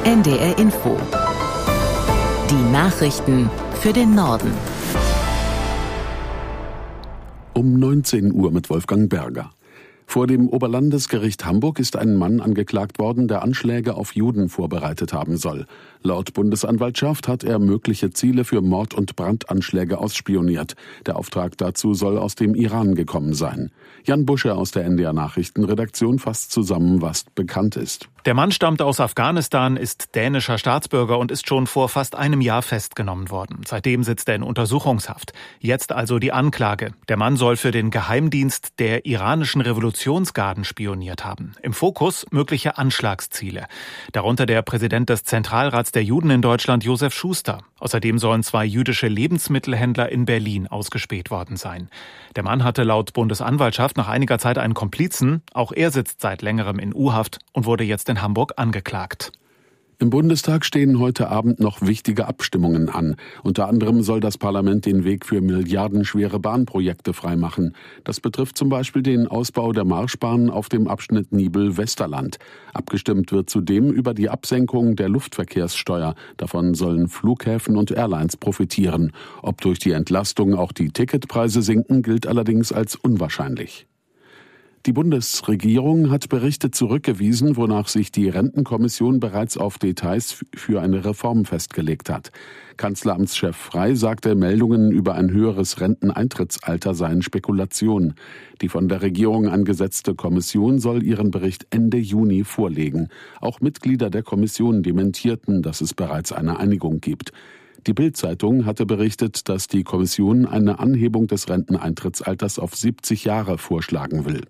NDR Info. Die Nachrichten für den Norden. Um 19 Uhr mit Wolfgang Berger. Vor dem Oberlandesgericht Hamburg ist ein Mann angeklagt worden, der Anschläge auf Juden vorbereitet haben soll. Laut Bundesanwaltschaft hat er mögliche Ziele für Mord- und Brandanschläge ausspioniert. Der Auftrag dazu soll aus dem Iran gekommen sein. Jan Busche aus der NDR Nachrichtenredaktion fasst zusammen, was bekannt ist. Der Mann stammt aus Afghanistan, ist dänischer Staatsbürger und ist schon vor fast einem Jahr festgenommen worden. Seitdem sitzt er in Untersuchungshaft. Jetzt also die Anklage. Der Mann soll für den Geheimdienst der iranischen Revolutionsgarden spioniert haben. Im Fokus mögliche Anschlagsziele. Darunter der Präsident des Zentralrats der Juden in Deutschland, Josef Schuster. Außerdem sollen 2 jüdische Lebensmittelhändler in Berlin ausgespäht worden sein. Der Mann hatte laut Bundesanwaltschaft nach einiger Zeit einen Komplizen. Auch er sitzt seit längerem in U-Haft und wurde jetzt in Hamburg angeklagt. Im Bundestag stehen heute Abend noch wichtige Abstimmungen an. Unter anderem soll das Parlament den Weg für milliardenschwere Bahnprojekte freimachen. Das betrifft zum Beispiel den Ausbau der Marschbahn auf dem Abschnitt Nibel-Westerland. Abgestimmt wird zudem über die Absenkung der Luftverkehrssteuer. Davon sollen Flughäfen und Airlines profitieren. Ob durch die Entlastung auch die Ticketpreise sinken, gilt allerdings als unwahrscheinlich. Die Bundesregierung hat Berichte zurückgewiesen, wonach sich die Rentenkommission bereits auf Details für eine Reform festgelegt hat. Kanzleramtschef Frey sagte, Meldungen über ein höheres Renteneintrittsalter seien Spekulation. Die von der Regierung angesetzte Kommission soll ihren Bericht Ende Juni vorlegen. Auch Mitglieder der Kommission dementierten, dass es bereits eine Einigung gibt. Die Bild-Zeitung hatte berichtet, dass die Kommission eine Anhebung des Renteneintrittsalters auf 70 Jahre vorschlagen will.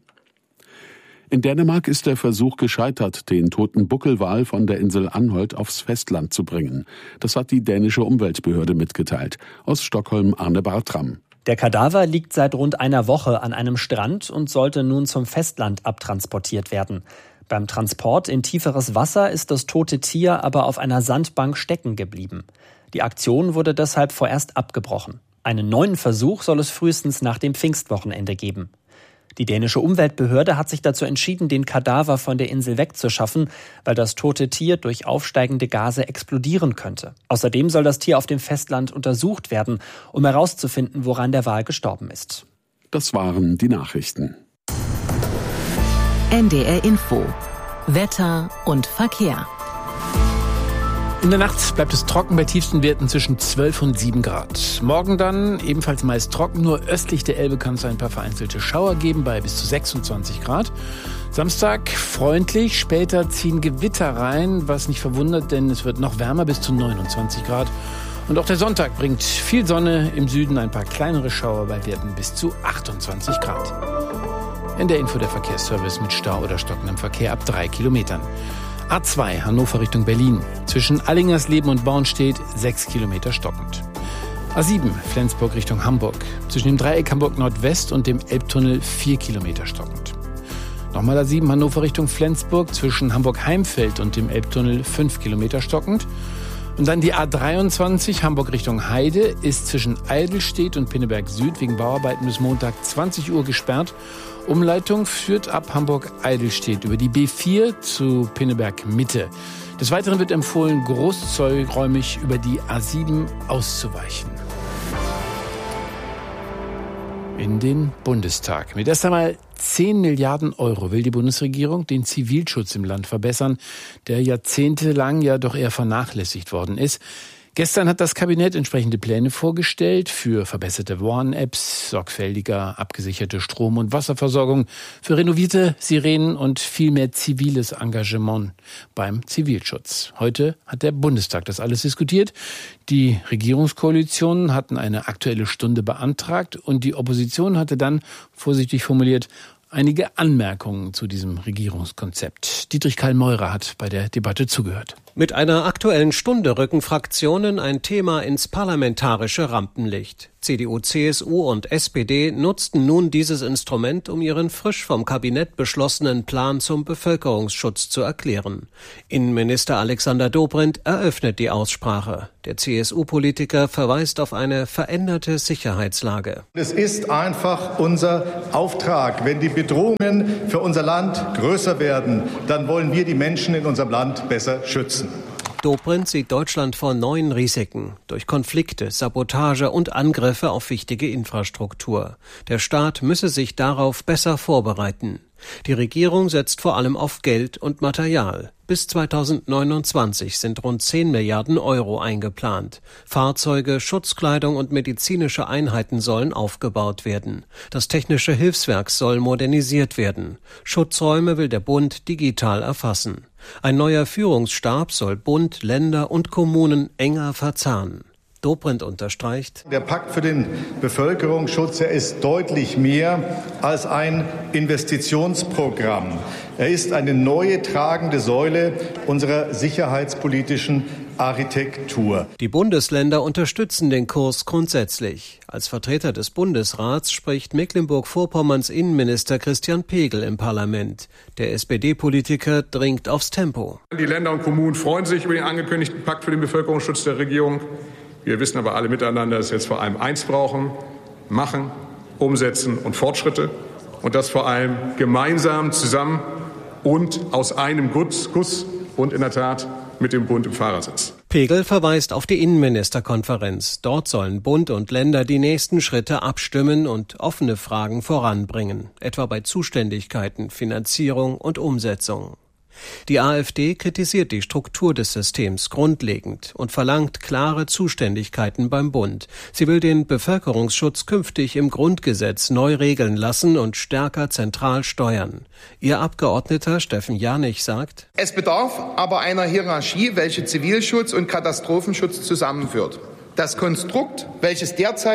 In Dänemark ist der Versuch gescheitert, den toten Buckelwal von der Insel Anholt aufs Festland zu bringen. Das hat die dänische Umweltbehörde mitgeteilt. Aus Stockholm Arne Bartram. Der Kadaver liegt seit rund einer Woche an einem Strand und sollte nun zum Festland abtransportiert werden. Beim Transport in tieferes Wasser ist das tote Tier aber auf einer Sandbank stecken geblieben. Die Aktion wurde deshalb vorerst abgebrochen. Einen neuen Versuch soll es frühestens nach dem Pfingstwochenende geben. Die dänische Umweltbehörde hat sich dazu entschieden, den Kadaver von der Insel wegzuschaffen, weil das tote Tier durch aufsteigende Gase explodieren könnte. Außerdem soll das Tier auf dem Festland untersucht werden, um herauszufinden, woran der Wal gestorben ist. Das waren die Nachrichten. NDR Info. Wetter und Verkehr. In der Nacht bleibt es trocken bei tiefsten Werten zwischen 12 und 7 Grad. Morgen dann ebenfalls meist trocken, nur östlich der Elbe kann es ein paar vereinzelte Schauer geben bei bis zu 26 Grad. Samstag freundlich, später ziehen Gewitter rein, was nicht verwundert, denn es wird noch wärmer bis zu 29 Grad. Und auch der Sonntag bringt viel Sonne, im Süden ein paar kleinere Schauer bei Werten bis zu 28 Grad. In der Info der Verkehrsservice mit Stau oder stockendem Verkehr ab 3 Kilometern. A2 Hannover Richtung Berlin. Zwischen Allingersleben und Bornstedt 6 Kilometer stockend. A7 Flensburg Richtung Hamburg. Zwischen dem Dreieck Hamburg Nordwest und dem Elbtunnel 4 Kilometer stockend. Nochmal A7 Hannover Richtung Flensburg. Zwischen Hamburg-Heimfeld und dem Elbtunnel 5 Kilometer stockend. Und dann die A23 Hamburg Richtung Heide ist zwischen Eidelstedt und Pinneberg Süd wegen Bauarbeiten bis Montag 20 Uhr gesperrt. Umleitung führt ab Hamburg-Eidelstedt über die B4 zu Pinneberg Mitte. Des Weiteren wird empfohlen, großräumig über die A7 auszuweichen. In den Bundestag. Mit erst einmal 10 Milliarden Euro will die Bundesregierung den Zivilschutz im Land verbessern, der jahrzehntelang ja doch eher vernachlässigt worden ist. Gestern hat das Kabinett entsprechende Pläne vorgestellt für verbesserte Warn-Apps, sorgfältiger abgesicherte Strom- und Wasserversorgung, für renovierte Sirenen und viel mehr ziviles Engagement beim Zivilschutz. Heute hat der Bundestag das alles diskutiert. Die Regierungskoalitionen hatten eine Aktuelle Stunde beantragt und die Opposition hatte dann, vorsichtig formuliert, einige Anmerkungen zu diesem Regierungskonzept. Dietrich Karl-Meurer hat bei der Debatte zugehört. Mit einer Aktuellen Stunde rücken Fraktionen ein Thema ins parlamentarische Rampenlicht. CDU, CSU und SPD nutzten nun dieses Instrument, um ihren frisch vom Kabinett beschlossenen Plan zum Bevölkerungsschutz zu erklären. Innenminister Alexander Dobrindt eröffnet die Aussprache. Der CSU-Politiker verweist auf eine veränderte Sicherheitslage. Es ist einfach unser Auftrag. Wenn die Bedrohungen für unser Land größer werden, dann wollen wir die Menschen in unserem Land besser schützen. Dobrindt sieht Deutschland vor neuen Risiken durch Konflikte, Sabotage und Angriffe auf wichtige Infrastruktur. Der Staat müsse sich darauf besser vorbereiten. Die Regierung setzt vor allem auf Geld und Material. Bis 2029 sind rund 10 Milliarden Euro eingeplant. Fahrzeuge, Schutzkleidung und medizinische Einheiten sollen aufgebaut werden. Das technische Hilfswerk soll modernisiert werden. Schutzräume will der Bund digital erfassen. Ein neuer Führungsstab soll Bund, Länder und Kommunen enger verzahnen. Dobrindt unterstreicht: Der Pakt für den Bevölkerungsschutz, er ist deutlich mehr als ein Investitionsprogramm. Er ist eine neue tragende Säule unserer sicherheitspolitischen Architektur. Die Bundesländer unterstützen den Kurs grundsätzlich. Als Vertreter des Bundesrats spricht Mecklenburg-Vorpommerns Innenminister Christian Pegel im Parlament. Der SPD-Politiker dringt aufs Tempo. Die Länder und Kommunen freuen sich über den angekündigten Pakt für den Bevölkerungsschutz der Regierung. Wir wissen aber alle miteinander, dass wir jetzt vor allem eins brauchen: machen, umsetzen und Fortschritte. Und das vor allem gemeinsam, zusammen und aus einem Guss und in der Tat mit dem Bund im Fahrersitz. Pegel verweist auf die Innenministerkonferenz. Dort sollen Bund und Länder die nächsten Schritte abstimmen und offene Fragen voranbringen, etwa bei Zuständigkeiten, Finanzierung und Umsetzung. Die AfD kritisiert die Struktur des Systems grundlegend und verlangt klare Zuständigkeiten beim Bund. Sie will den Bevölkerungsschutz künftig im Grundgesetz neu regeln lassen und stärker zentral steuern. Ihr Abgeordneter Steffen Janich sagt: Es bedarf aber einer Hierarchie, welche Zivilschutz und Katastrophenschutz zusammenführt. Das Konstrukt, welches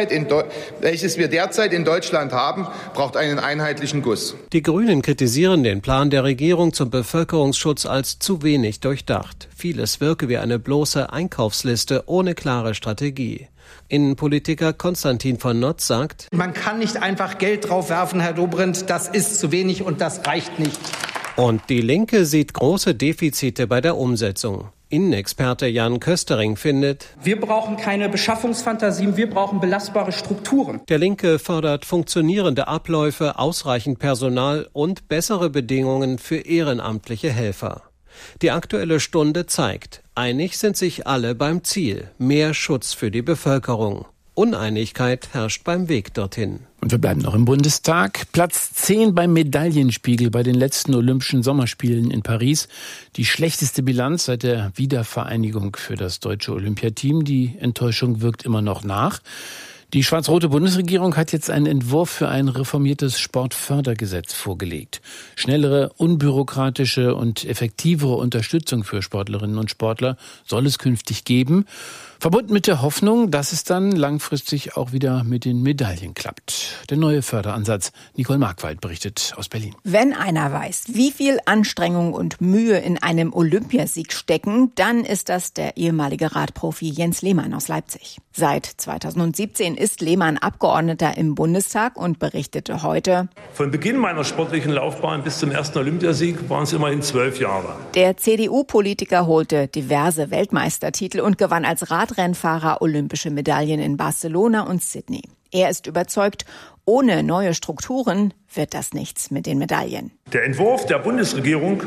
wir derzeit in Deutschland haben, braucht einen einheitlichen Guss. Die Grünen kritisieren den Plan der Regierung zum Bevölkerungsschutz als zu wenig durchdacht. Vieles wirke wie eine bloße Einkaufsliste ohne klare Strategie. Innenpolitiker Konstantin von Notz sagt: Man kann nicht einfach Geld draufwerfen, Herr Dobrindt, das ist zu wenig und das reicht nicht. Und die Linke sieht große Defizite bei der Umsetzung. Innenexperte Jan Köstering findet: Wir brauchen keine Beschaffungsfantasien, wir brauchen belastbare Strukturen. Der Linke fordert funktionierende Abläufe, ausreichend Personal und bessere Bedingungen für ehrenamtliche Helfer. Die Aktuelle Stunde zeigt, einig sind sich alle beim Ziel: mehr Schutz für die Bevölkerung. Uneinigkeit herrscht beim Weg dorthin. Und wir bleiben noch im Bundestag. Platz 10 beim Medaillenspiegel bei den letzten Olympischen Sommerspielen in Paris. Die schlechteste Bilanz seit der Wiedervereinigung für das deutsche Olympiateam. Die Enttäuschung wirkt immer noch nach. Die schwarz-rote Bundesregierung hat jetzt einen Entwurf für ein reformiertes Sportfördergesetz vorgelegt. Schnellere, unbürokratische und effektivere Unterstützung für Sportlerinnen und Sportler soll es künftig geben. Verbunden mit der Hoffnung, dass es dann langfristig auch wieder mit den Medaillen klappt. Der neue Förderansatz. Nicole Markwald berichtet aus Berlin. Wenn einer weiß, wie viel Anstrengung und Mühe in einem Olympiasieg stecken, dann ist das der ehemalige Radprofi Jens Lehmann aus Leipzig. Seit 2017 ist Lehmann Abgeordneter im Bundestag und berichtete heute: Von Beginn meiner sportlichen Laufbahn bis zum ersten Olympiasieg waren es immerhin 12 Jahre. Der CDU-Politiker holte diverse Weltmeistertitel und gewann als Radrennfahrer olympische Medaillen in Barcelona und Sydney. Er ist überzeugt, ohne neue Strukturen wird das nichts mit den Medaillen. Der Entwurf der Bundesregierung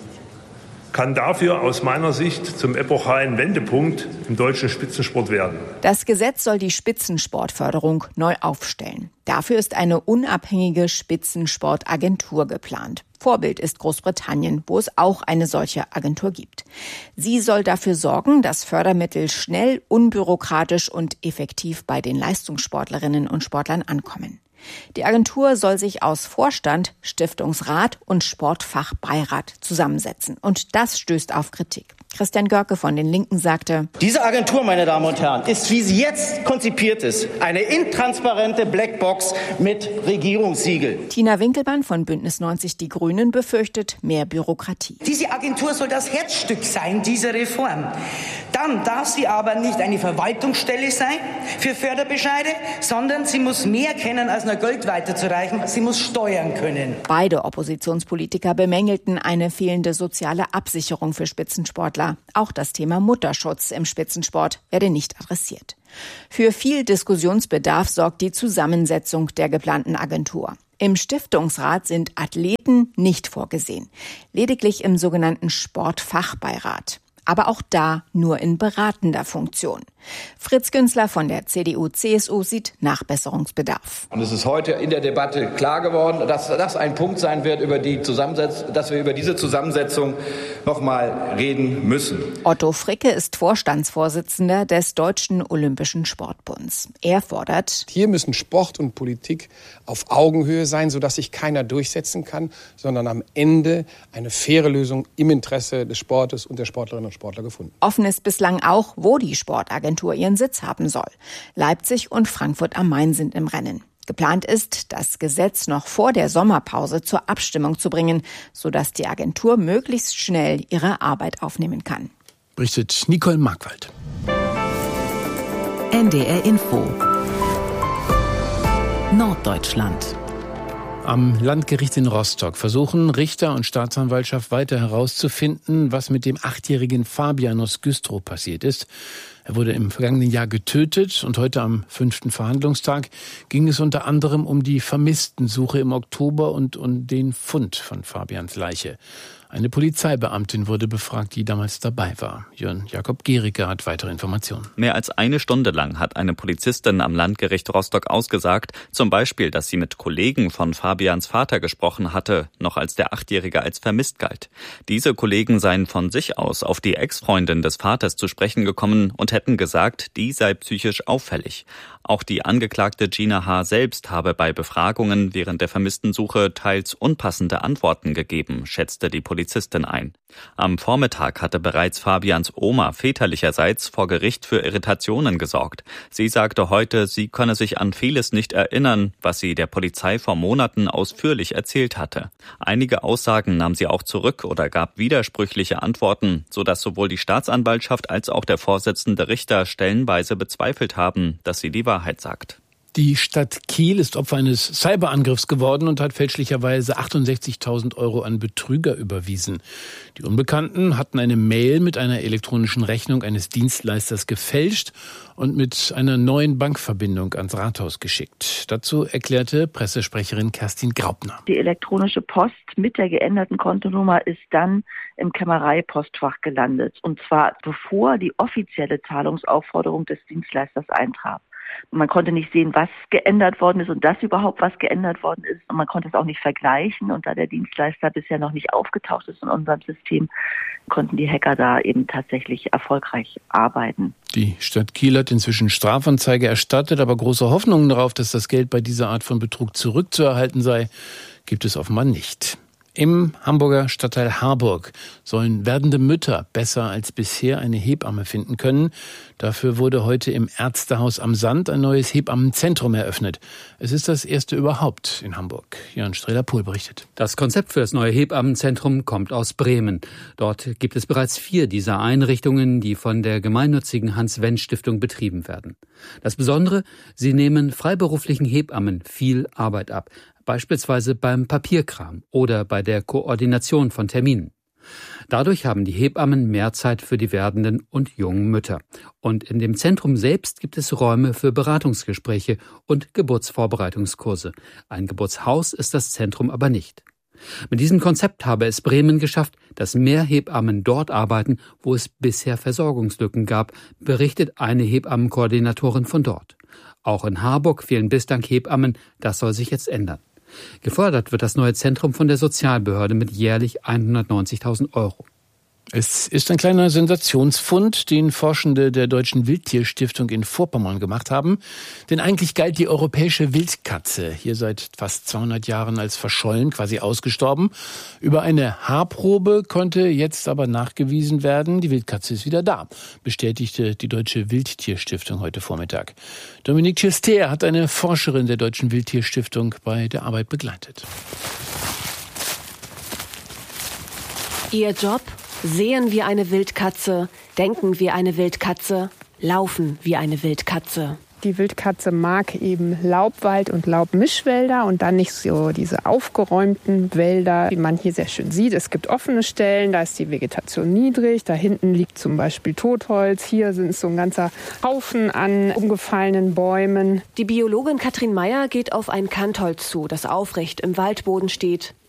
kann dafür aus meiner Sicht zum epochalen Wendepunkt im deutschen Spitzensport werden. Das Gesetz soll die Spitzensportförderung neu aufstellen. Dafür ist eine unabhängige Spitzensportagentur geplant. Vorbild ist Großbritannien, wo es auch eine solche Agentur gibt. Sie soll dafür sorgen, dass Fördermittel schnell, unbürokratisch und effektiv bei den Leistungssportlerinnen und Sportlern ankommen. Die Agentur soll sich aus Vorstand, Stiftungsrat und Sportfachbeirat zusammensetzen. Und das stößt auf Kritik. Christian Görke von den Linken sagte: Diese Agentur, meine Damen und Herren, ist, wie sie jetzt konzipiert ist, eine intransparente Blackbox mit Regierungssiegel. Tina Winkelmann von Bündnis 90 Die Grünen befürchtet mehr Bürokratie. Diese Agentur soll das Herzstück sein dieser Reform. Dann darf sie aber nicht eine Verwaltungsstelle sein für Förderbescheide, sondern sie muss mehr kennen, als nur Geld weiterzureichen. Sie muss steuern können. Beide Oppositionspolitiker bemängelten eine fehlende soziale Absicherung für Spitzensportler. Auch das Thema Mutterschutz im Spitzensport werde nicht adressiert. Für viel Diskussionsbedarf sorgt die Zusammensetzung der geplanten Agentur. Im Stiftungsrat sind Athleten nicht vorgesehen, lediglich im sogenannten Sportfachbeirat. aber auch da nur in beratender Funktion. Fritz Günzler von der CDU-CSU sieht Nachbesserungsbedarf. Und es ist heute in der Debatte klar geworden, dass das ein Punkt sein wird, dass wir über diese Zusammensetzung noch mal reden müssen. Otto Fricke ist Vorstandsvorsitzender des Deutschen Olympischen Sportbunds. Er fordert: Hier müssen Sport und Politik auf Augenhöhe sein, sodass sich keiner durchsetzen kann, sondern am Ende eine faire Lösung im Interesse des Sportes und der Sportlerinnen und Sportler gefunden. Offen ist bislang auch, wo die Sportagentur ihren Sitz haben soll. Leipzig und Frankfurt am Main sind im Rennen. Geplant ist, das Gesetz noch vor der Sommerpause zur Abstimmung zu bringen, sodass die Agentur möglichst schnell ihre Arbeit aufnehmen kann. Berichtet Nicole Markwald. NDR Info Norddeutschland. Am Landgericht in Rostock versuchen Richter und Staatsanwaltschaft weiter herauszufinden, was mit dem 8-jährigen Fabian aus Güstrow passiert ist. Er wurde im vergangenen Jahr getötet und heute am 5. Verhandlungstag ging es unter anderem um die Vermisstensuche im Oktober und um den Fund von Fabians Leiche. Eine Polizeibeamtin wurde befragt, die damals dabei war. Jörn Jakob Gericke hat weitere Informationen. Mehr als eine Stunde lang hat eine Polizistin am Landgericht Rostock ausgesagt, zum Beispiel, dass sie mit Kollegen von Fabians Vater gesprochen hatte, noch als der 8-Jährige als vermisst galt. Diese Kollegen seien von sich aus auf die Ex-Freundin des Vaters zu sprechen gekommen und hätten gesagt, die sei psychisch auffällig. Auch die Angeklagte Gina H. selbst habe bei Befragungen während der Vermisstensuche teils unpassende Antworten gegeben, schätzte die Polizistin ein. Am Vormittag hatte bereits Fabians Oma väterlicherseits vor Gericht für Irritationen gesorgt. Sie sagte heute, sie könne sich an vieles nicht erinnern, was sie der Polizei vor Monaten ausführlich erzählt hatte. Einige Aussagen nahm sie auch zurück oder gab widersprüchliche Antworten, sodass sowohl die Staatsanwaltschaft als auch der Vorsitzende Richter stellenweise bezweifelt haben, dass sie die Wahrheit sagt. Die Stadt Kiel ist Opfer eines Cyberangriffs geworden und hat fälschlicherweise 68.000 € an Betrüger überwiesen. Die Unbekannten hatten eine Mail mit einer elektronischen Rechnung eines Dienstleisters gefälscht und mit einer neuen Bankverbindung ans Rathaus geschickt. Dazu erklärte Pressesprecherin Kerstin Graupner. Die elektronische Post mit der geänderten Kontonummer ist dann im Kämmereipostfach gelandet. Und zwar bevor die offizielle Zahlungsaufforderung des Dienstleisters eintraf. Man konnte nicht sehen, was geändert worden ist und dass überhaupt was geändert worden ist. Und man konnte es auch nicht vergleichen. Und da der Dienstleister bisher noch nicht aufgetaucht ist in unserem System, konnten die Hacker da eben tatsächlich erfolgreich arbeiten. Die Stadt Kiel hat inzwischen Strafanzeige erstattet, aber große Hoffnungen darauf, dass das Geld bei dieser Art von Betrug zurückzuerhalten sei, gibt es offenbar nicht. Im Hamburger Stadtteil Harburg sollen werdende Mütter besser als bisher eine Hebamme finden können. Dafür wurde heute im Ärztehaus am Sand ein neues Hebammenzentrum eröffnet. Es ist das erste überhaupt in Hamburg. Jan Strehler-Pohl berichtet. Das Konzept für das neue Hebammenzentrum kommt aus Bremen. Dort gibt es bereits 4 dieser Einrichtungen, die von der gemeinnützigen Hans-Wendt-Stiftung betrieben werden. Das Besondere, sie nehmen freiberuflichen Hebammen viel Arbeit ab. Beispielsweise beim Papierkram oder bei der Koordination von Terminen. Dadurch haben die Hebammen mehr Zeit für die werdenden und jungen Mütter. Und in dem Zentrum selbst gibt es Räume für Beratungsgespräche und Geburtsvorbereitungskurse. Ein Geburtshaus ist das Zentrum aber nicht. Mit diesem Konzept habe es Bremen geschafft, dass mehr Hebammen dort arbeiten, wo es bisher Versorgungslücken gab, berichtet eine Hebammenkoordinatorin von dort. Auch in Harburg fehlen bislang Hebammen, das soll sich jetzt ändern. Gefördert wird das neue Zentrum von der Sozialbehörde mit jährlich 190.000 €. Es ist ein kleiner Sensationsfund, den Forschende der Deutschen Wildtierstiftung in Vorpommern gemacht haben. Denn eigentlich galt die europäische Wildkatze hier seit fast 200 Jahren als verschollen, quasi ausgestorben. Über eine Haarprobe konnte jetzt aber nachgewiesen werden, die Wildkatze ist wieder da, bestätigte die Deutsche Wildtierstiftung heute Vormittag. Dominique Chester hat eine Forscherin der Deutschen Wildtierstiftung bei der Arbeit begleitet. Ihr Job? Sehen wie eine Wildkatze, denken wie eine Wildkatze, laufen wie eine Wildkatze. Die Wildkatze mag eben Laubwald und Laubmischwälder und dann nicht so diese aufgeräumten Wälder, wie man hier sehr schön sieht. Es gibt offene Stellen, da ist die Vegetation niedrig. Da hinten liegt zum Beispiel Totholz. Hier sind so ein ganzer Haufen an umgefallenen Bäumen. Die Biologin Katrin Meyer geht auf ein Kantholz zu, das aufrecht im Waldboden steht.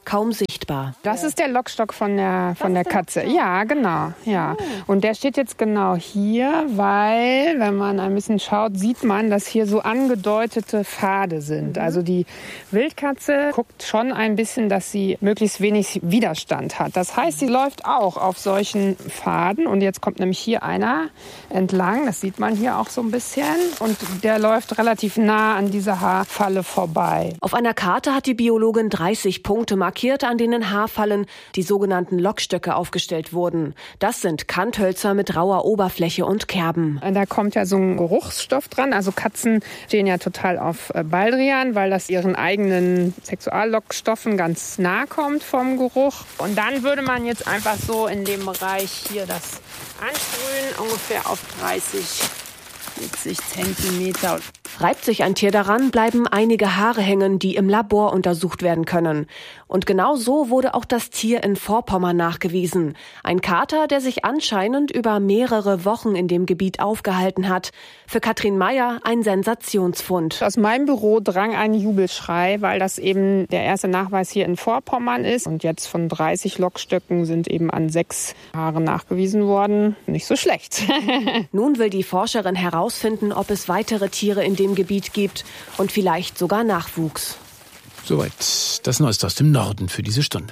kaum sichtbar. Das ist der Lockstock von der Katze. Ja, genau. Ja. Und der steht jetzt genau hier, weil, wenn man ein bisschen schaut, sieht man, dass hier so angedeutete Pfade sind. Also die Wildkatze guckt schon ein bisschen, dass sie möglichst wenig Widerstand hat. Das heißt, sie läuft auch auf solchen Pfaden. Und jetzt kommt nämlich hier einer entlang. Das sieht man hier auch so ein bisschen. Und der läuft relativ nah an dieser Haarfalle vorbei. Auf einer Karte hat die Biologin 30 Punkte markiert, an denen Haarfallen, die sogenannten Lockstöcke, aufgestellt wurden. Das sind Kanthölzer mit rauer Oberfläche und Kerben. Da kommt ja so ein Geruchsstoff dran. Also Katzen stehen ja total auf Baldrian, weil das ihren eigenen Sexuallockstoffen ganz nah kommt vom Geruch. Und dann würde man jetzt einfach so in dem Bereich hier das ansprühen, ungefähr auf 40 Zentimeter. Reibt sich ein Tier daran, bleiben einige Haare hängen, die im Labor untersucht werden können. Und genau so wurde auch das Tier in Vorpommern nachgewiesen. Ein Kater, der sich anscheinend über mehrere Wochen in dem Gebiet aufgehalten hat. Für Katrin Meyer ein Sensationsfund. Aus meinem Büro drang ein Jubelschrei, weil das eben der erste Nachweis hier in Vorpommern ist. Und jetzt von 30 Lockstöcken sind eben an 6 Haare nachgewiesen worden. Nicht so schlecht. Nun will die Forscherin herausfinden, ob es weitere Tiere in dem Gebiet gibt und vielleicht sogar Nachwuchs. Soweit das Neueste aus dem Norden für diese Stunde.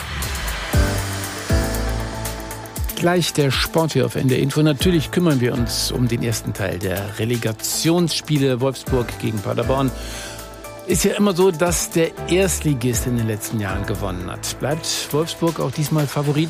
Gleich der Sport hier auf NDR Info. Natürlich kümmern wir uns um den ersten Teil der Relegationsspiele Wolfsburg gegen Paderborn. Ist ja immer so, dass der Erstligist in den letzten Jahren gewonnen hat. Bleibt Wolfsburg auch diesmal Favorit?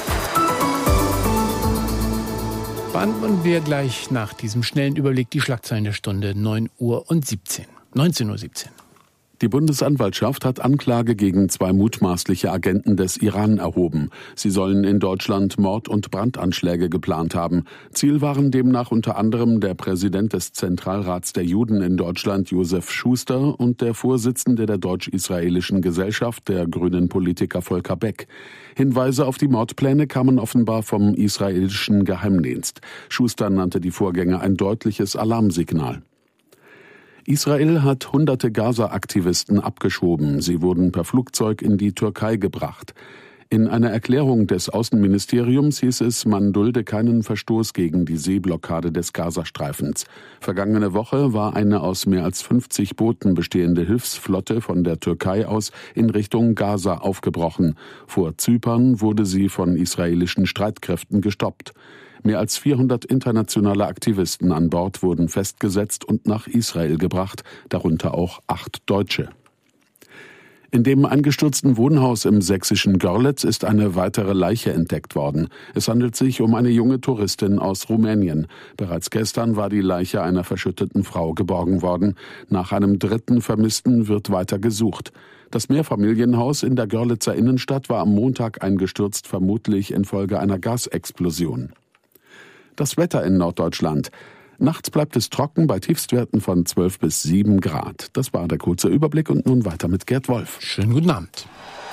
Beantworten wir gleich nach diesem schnellen Überblick die Schlagzeilen der Stunde 19:17 Uhr. Die Bundesanwaltschaft hat Anklage gegen 2 mutmaßliche Agenten des Iran erhoben. Sie sollen in Deutschland Mord- und Brandanschläge geplant haben. Ziel waren demnach unter anderem der Präsident des Zentralrats der Juden in Deutschland, Josef Schuster, und der Vorsitzende der Deutsch-Israelischen Gesellschaft, der grünen Politiker Volker Beck. Hinweise auf die Mordpläne kamen offenbar vom israelischen Geheimdienst. Schuster nannte die Vorgänge ein deutliches Alarmsignal. Israel hat hunderte Gaza-Aktivisten abgeschoben. Sie wurden per Flugzeug in die Türkei gebracht. In einer Erklärung des Außenministeriums hieß es, man dulde keinen Verstoß gegen die Seeblockade des Gazastreifens. Vergangene Woche war eine aus mehr als 50 Booten bestehende Hilfsflotte von der Türkei aus in Richtung Gaza aufgebrochen. Vor Zypern wurde sie von israelischen Streitkräften gestoppt. Mehr als 400 internationale Aktivisten an Bord wurden festgesetzt und nach Israel gebracht, darunter auch 8 Deutsche. In dem eingestürzten Wohnhaus im sächsischen Görlitz ist eine weitere Leiche entdeckt worden. Es handelt sich um eine junge Touristin aus Rumänien. Bereits gestern war die Leiche einer verschütteten Frau geborgen worden. Nach einem 3. Vermissten wird weiter gesucht. Das Mehrfamilienhaus in der Görlitzer Innenstadt war am Montag eingestürzt, vermutlich infolge einer Gasexplosion. Das Wetter in Norddeutschland. Nachts bleibt es trocken bei Tiefstwerten von 12 bis 7 Grad. Das war der kurze Überblick und nun weiter mit Gerd Wolf. Schönen guten Abend.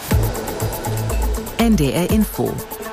NDR Info.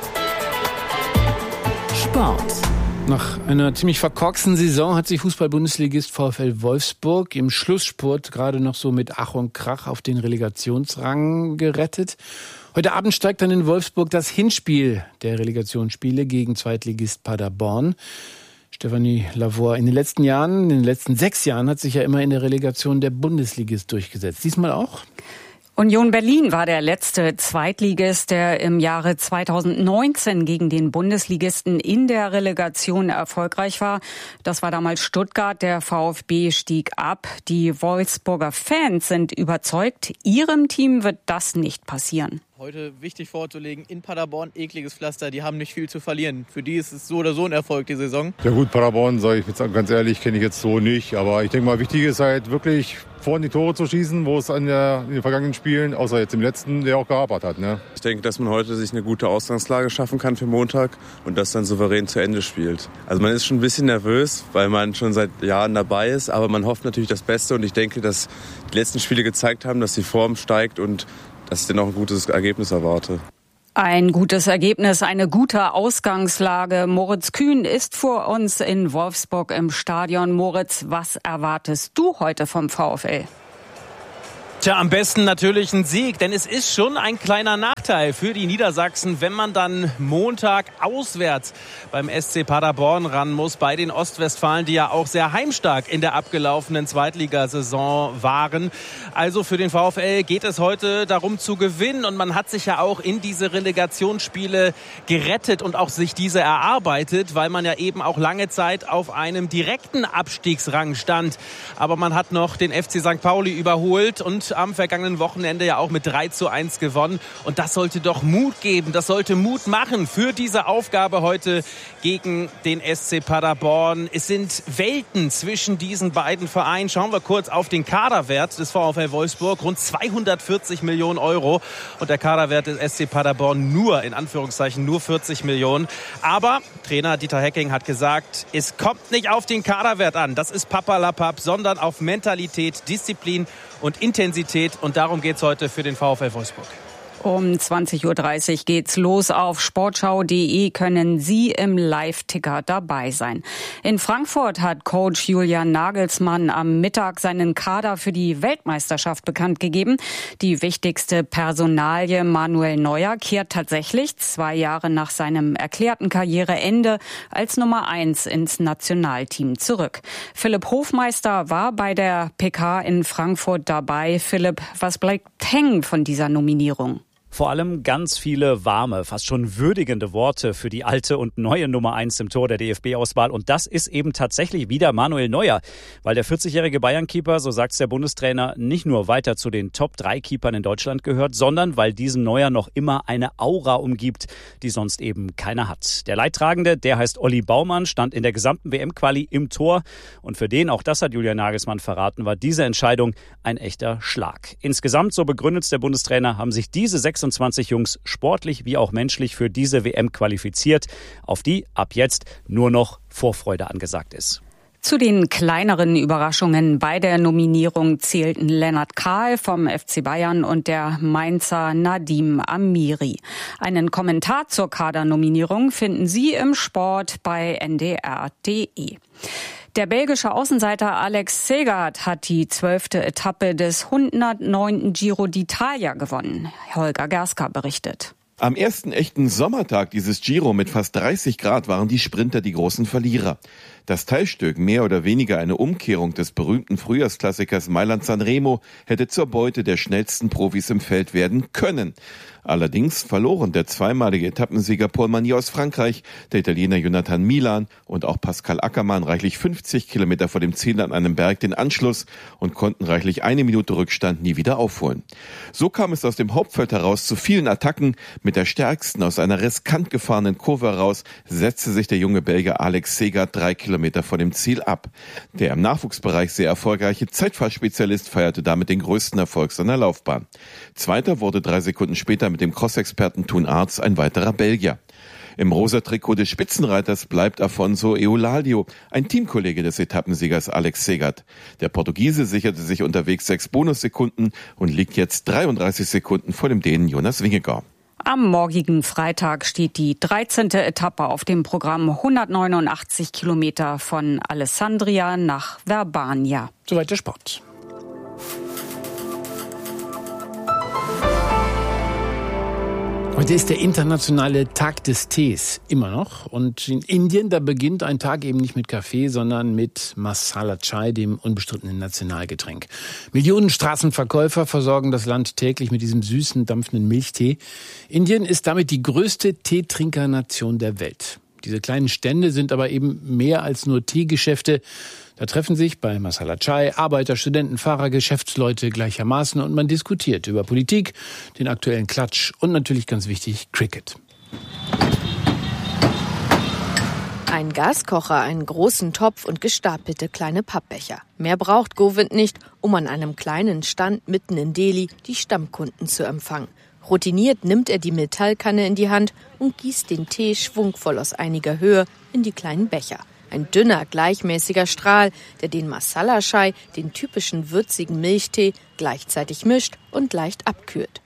Sport. Nach einer ziemlich verkorksten Saison hat sich Fußball-Bundesligist VfL Wolfsburg im Schlussspurt gerade noch so mit Ach und Krach auf den Relegationsrang gerettet. Heute Abend steigt dann in Wolfsburg das Hinspiel der Relegationsspiele gegen Zweitligist Paderborn. Stefanie Lavor, in den letzten 6 Jahren hat sich ja immer in der Relegation der Bundesligist durchgesetzt. Diesmal auch? Union Berlin war der letzte Zweitligist, der im Jahre 2019 gegen den Bundesligisten in der Relegation erfolgreich war. Das war damals Stuttgart. Der VfB stieg ab. Die Wolfsburger Fans sind überzeugt, ihrem Team wird das nicht passieren. Heute wichtig vorzulegen, in Paderborn, ekliges Pflaster, die haben nicht viel zu verlieren. Für die ist es so oder so ein Erfolg, die Saison. Ja gut, Paderborn, sage ich jetzt ganz ehrlich, kenne ich jetzt so nicht. Aber ich denke mal, wichtig ist halt wirklich vorne die Tore zu schießen, wo es in den vergangenen Spielen, außer jetzt im letzten, der auch gehapert hat. Ne? Ich denke, dass man heute sich eine gute Ausgangslage schaffen kann für Montag und das dann souverän zu Ende spielt. Also man ist schon ein bisschen nervös, weil man schon seit Jahren dabei ist, aber man hofft natürlich das Beste und ich denke, dass die letzten Spiele gezeigt haben, dass die Form steigt und dass ich dann auch ein gutes Ergebnis erwarte. Ein gutes Ergebnis, eine gute Ausgangslage. Moritz Kühn ist vor uns in Wolfsburg im Stadion. Moritz, was erwartest du heute vom VfL? Tja, am besten natürlich ein Sieg, denn es ist schon ein kleiner Nachteil für die Niedersachsen, wenn man dann Montag auswärts beim SC Paderborn ran muss, bei den Ostwestfalen, die ja auch sehr heimstark in der abgelaufenen Zweitligasaison waren. Also für den VfL geht es heute darum zu gewinnen und man hat sich ja auch in diese Relegationsspiele gerettet und auch sich diese erarbeitet, weil man ja eben auch lange Zeit auf einem direkten Abstiegsrang stand. Aber man hat noch den FC St. Pauli überholt und am vergangenen Wochenende ja auch mit 3:1 gewonnen. Und das sollte doch Mut geben, das sollte Mut machen für diese Aufgabe heute gegen den SC Paderborn. Es sind Welten zwischen diesen beiden Vereinen. Schauen wir kurz auf den Kaderwert des VfL Wolfsburg. Rund 240 Millionen Euro. Und der Kaderwert des SC Paderborn nur, in Anführungszeichen, nur 40 Millionen. Aber Trainer Dieter Hecking hat gesagt, es kommt nicht auf den Kaderwert an. Das ist Papperlapapp, sondern auf Mentalität, Disziplin und Intensität. Und darum geht es heute für den VfL Wolfsburg. Um 20:30 Uhr geht's los. Auf sportschau.de können Sie im Live-Ticker dabei sein. In Frankfurt hat Coach Julian Nagelsmann am Mittag seinen Kader für die Weltmeisterschaft bekannt gegeben. Die wichtigste Personalie Manuel Neuer kehrt tatsächlich 2 Jahre nach seinem erklärten Karriereende als Nummer 1 ins Nationalteam zurück. Philipp Hofmeister war bei der PK in Frankfurt dabei. Philipp, was bleibt hängen von dieser Nominierung? Vor allem ganz viele warme, fast schon würdigende Worte für die alte und neue Nummer 1 im Tor der DFB-Auswahl. Und das ist eben tatsächlich wieder Manuel Neuer. Weil der 40-jährige Bayern-Keeper, so sagt's der Bundestrainer, nicht nur weiter zu den Top-3-Keepern in Deutschland gehört, sondern weil diesen Neuer noch immer eine Aura umgibt, die sonst eben keiner hat. Der Leidtragende, der heißt Olli Baumann, stand in der gesamten WM-Quali im Tor. Und für den, auch das hat Julian Nagelsmann verraten, war diese Entscheidung ein echter Schlag. Insgesamt, so begründet der Bundestrainer, haben sich diese 26 Jungs sportlich wie auch menschlich für diese WM qualifiziert, auf die ab jetzt nur noch Vorfreude angesagt ist. Zu den kleineren Überraschungen bei der Nominierung zählten Lennart Kahl vom FC Bayern und der Mainzer Nadim Amiri. Einen Kommentar zur Kadernominierung finden Sie im Sport bei ndr.de. Der belgische Außenseiter Alex Segard hat die 12. Etappe des 109. Giro d'Italia gewonnen. Holger Gerska berichtet. Am ersten echten Sommertag dieses Giro mit fast 30 Grad waren die Sprinter die großen Verlierer. Das Teilstück, mehr oder weniger eine Umkehrung des berühmten Frühjahrsklassikers Mailand-San Remo, hätte zur Beute der schnellsten Profis im Feld werden können. Allerdings verloren der zweimalige Etappensieger Paul Magny aus Frankreich, der Italiener Jonathan Milan und auch Pascal Ackermann reichlich 50 Kilometer vor dem Ziel an einem Berg den Anschluss und konnten reichlich 1 Minute Rückstand nie wieder aufholen. So kam es aus dem Hauptfeld heraus zu vielen Attacken. Mit der stärksten aus einer riskant gefahrenen Kurve heraus setzte sich der junge Belgier Alex Segard 3 Kilometer vor dem Ziel ab. Der im Nachwuchsbereich sehr erfolgreiche Zeitfahrtspezialist feierte damit den größten Erfolg seiner Laufbahn. Zweiter wurde 3 Sekunden später mit dem Cross-Experten Toon Aerts ein weiterer Belgier. Im rosa Trikot des Spitzenreiters bleibt Afonso Eulalia, ein Teamkollege des Etappensiegers Alex Segard. Der Portugiese sicherte sich unterwegs 6 Bonussekunden und liegt jetzt 33 Sekunden vor dem Dänen Jonas Vingegaard. Am morgigen Freitag steht die 13. Etappe auf dem Programm, 189 Kilometer von Alessandria nach Verbania. Soweit der Sport. Heute ist der internationale Tag des Tees, immer noch. Und in Indien, da beginnt ein Tag eben nicht mit Kaffee, sondern mit Masala Chai, dem unbestrittenen Nationalgetränk. Millionen Straßenverkäufer versorgen das Land täglich mit diesem süßen, dampfenden Milchtee. Indien ist damit die größte Teetrinkernation der Welt. Diese kleinen Stände sind aber eben mehr als nur Teegeschäfte. Da treffen sich bei Masala Chai Arbeiter, Studenten, Fahrer, Geschäftsleute gleichermaßen und man diskutiert über Politik, den aktuellen Klatsch und natürlich ganz wichtig Cricket. Ein Gaskocher, einen großen Topf und gestapelte kleine Pappbecher. Mehr braucht Govind nicht, um an einem kleinen Stand mitten in Delhi die Stammkunden zu empfangen. Routiniert nimmt er die Metallkanne in die Hand und gießt den Tee schwungvoll aus einiger Höhe in die kleinen Becher. Ein dünner, gleichmäßiger Strahl, der den Masala Chai, den typischen würzigen Milchtee, gleichzeitig mischt und leicht abkühlt.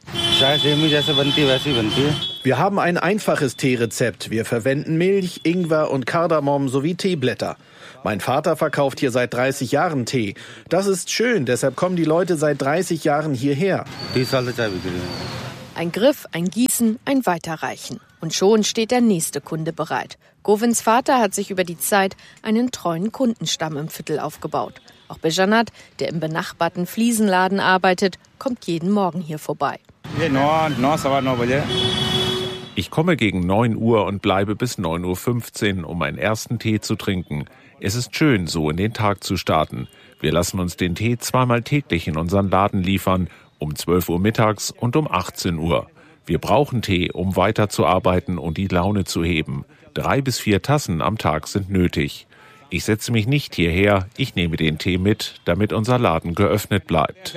Wir haben ein einfaches Teerezept. Wir verwenden Milch, Ingwer und Kardamom sowie Teeblätter. Mein Vater verkauft hier seit 30 Jahren Tee. Das ist schön, deshalb kommen die Leute seit 30 Jahren hierher. Ein Griff, ein Gießen, ein Weiterreichen. Und schon steht der nächste Kunde bereit. Govinds Vater hat sich über die Zeit einen treuen Kundenstamm im Viertel aufgebaut. Auch Bejanat, der im benachbarten Fliesenladen arbeitet, kommt jeden Morgen hier vorbei. Ich komme gegen 9 Uhr und bleibe bis 9:15 Uhr, um meinen ersten Tee zu trinken. Es ist schön, so in den Tag zu starten. Wir lassen uns den Tee zweimal täglich in unseren Laden liefern, um 12 Uhr mittags und um 18 Uhr. Wir brauchen Tee, um weiterzuarbeiten und die Laune zu heben. 3 bis 4 Tassen am Tag sind nötig. Ich setze mich nicht hierher, ich nehme den Tee mit, damit unser Laden geöffnet bleibt.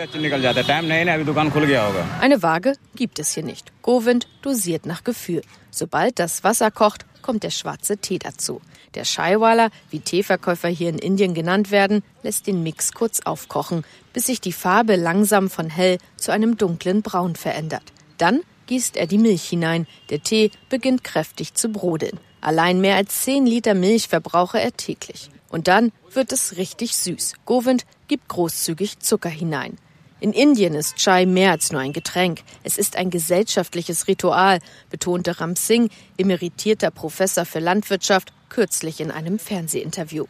Eine Waage gibt es hier nicht. Govind dosiert nach Gefühl. Sobald das Wasser kocht, kommt der schwarze Tee dazu. Der Chaiwala, wie Teeverkäufer hier in Indien genannt werden, lässt den Mix kurz aufkochen, bis sich die Farbe langsam von hell zu einem dunklen Braun verändert. Dann gießt er die Milch hinein. Der Tee beginnt kräftig zu brodeln. Allein mehr als 10 Liter Milch verbrauche er täglich. Und dann wird es richtig süß. Govind gibt großzügig Zucker hinein. In Indien ist Chai mehr als nur ein Getränk. Es ist ein gesellschaftliches Ritual, betonte Ram Singh, emeritierter Professor für Landwirtschaft, kürzlich in einem Fernsehinterview.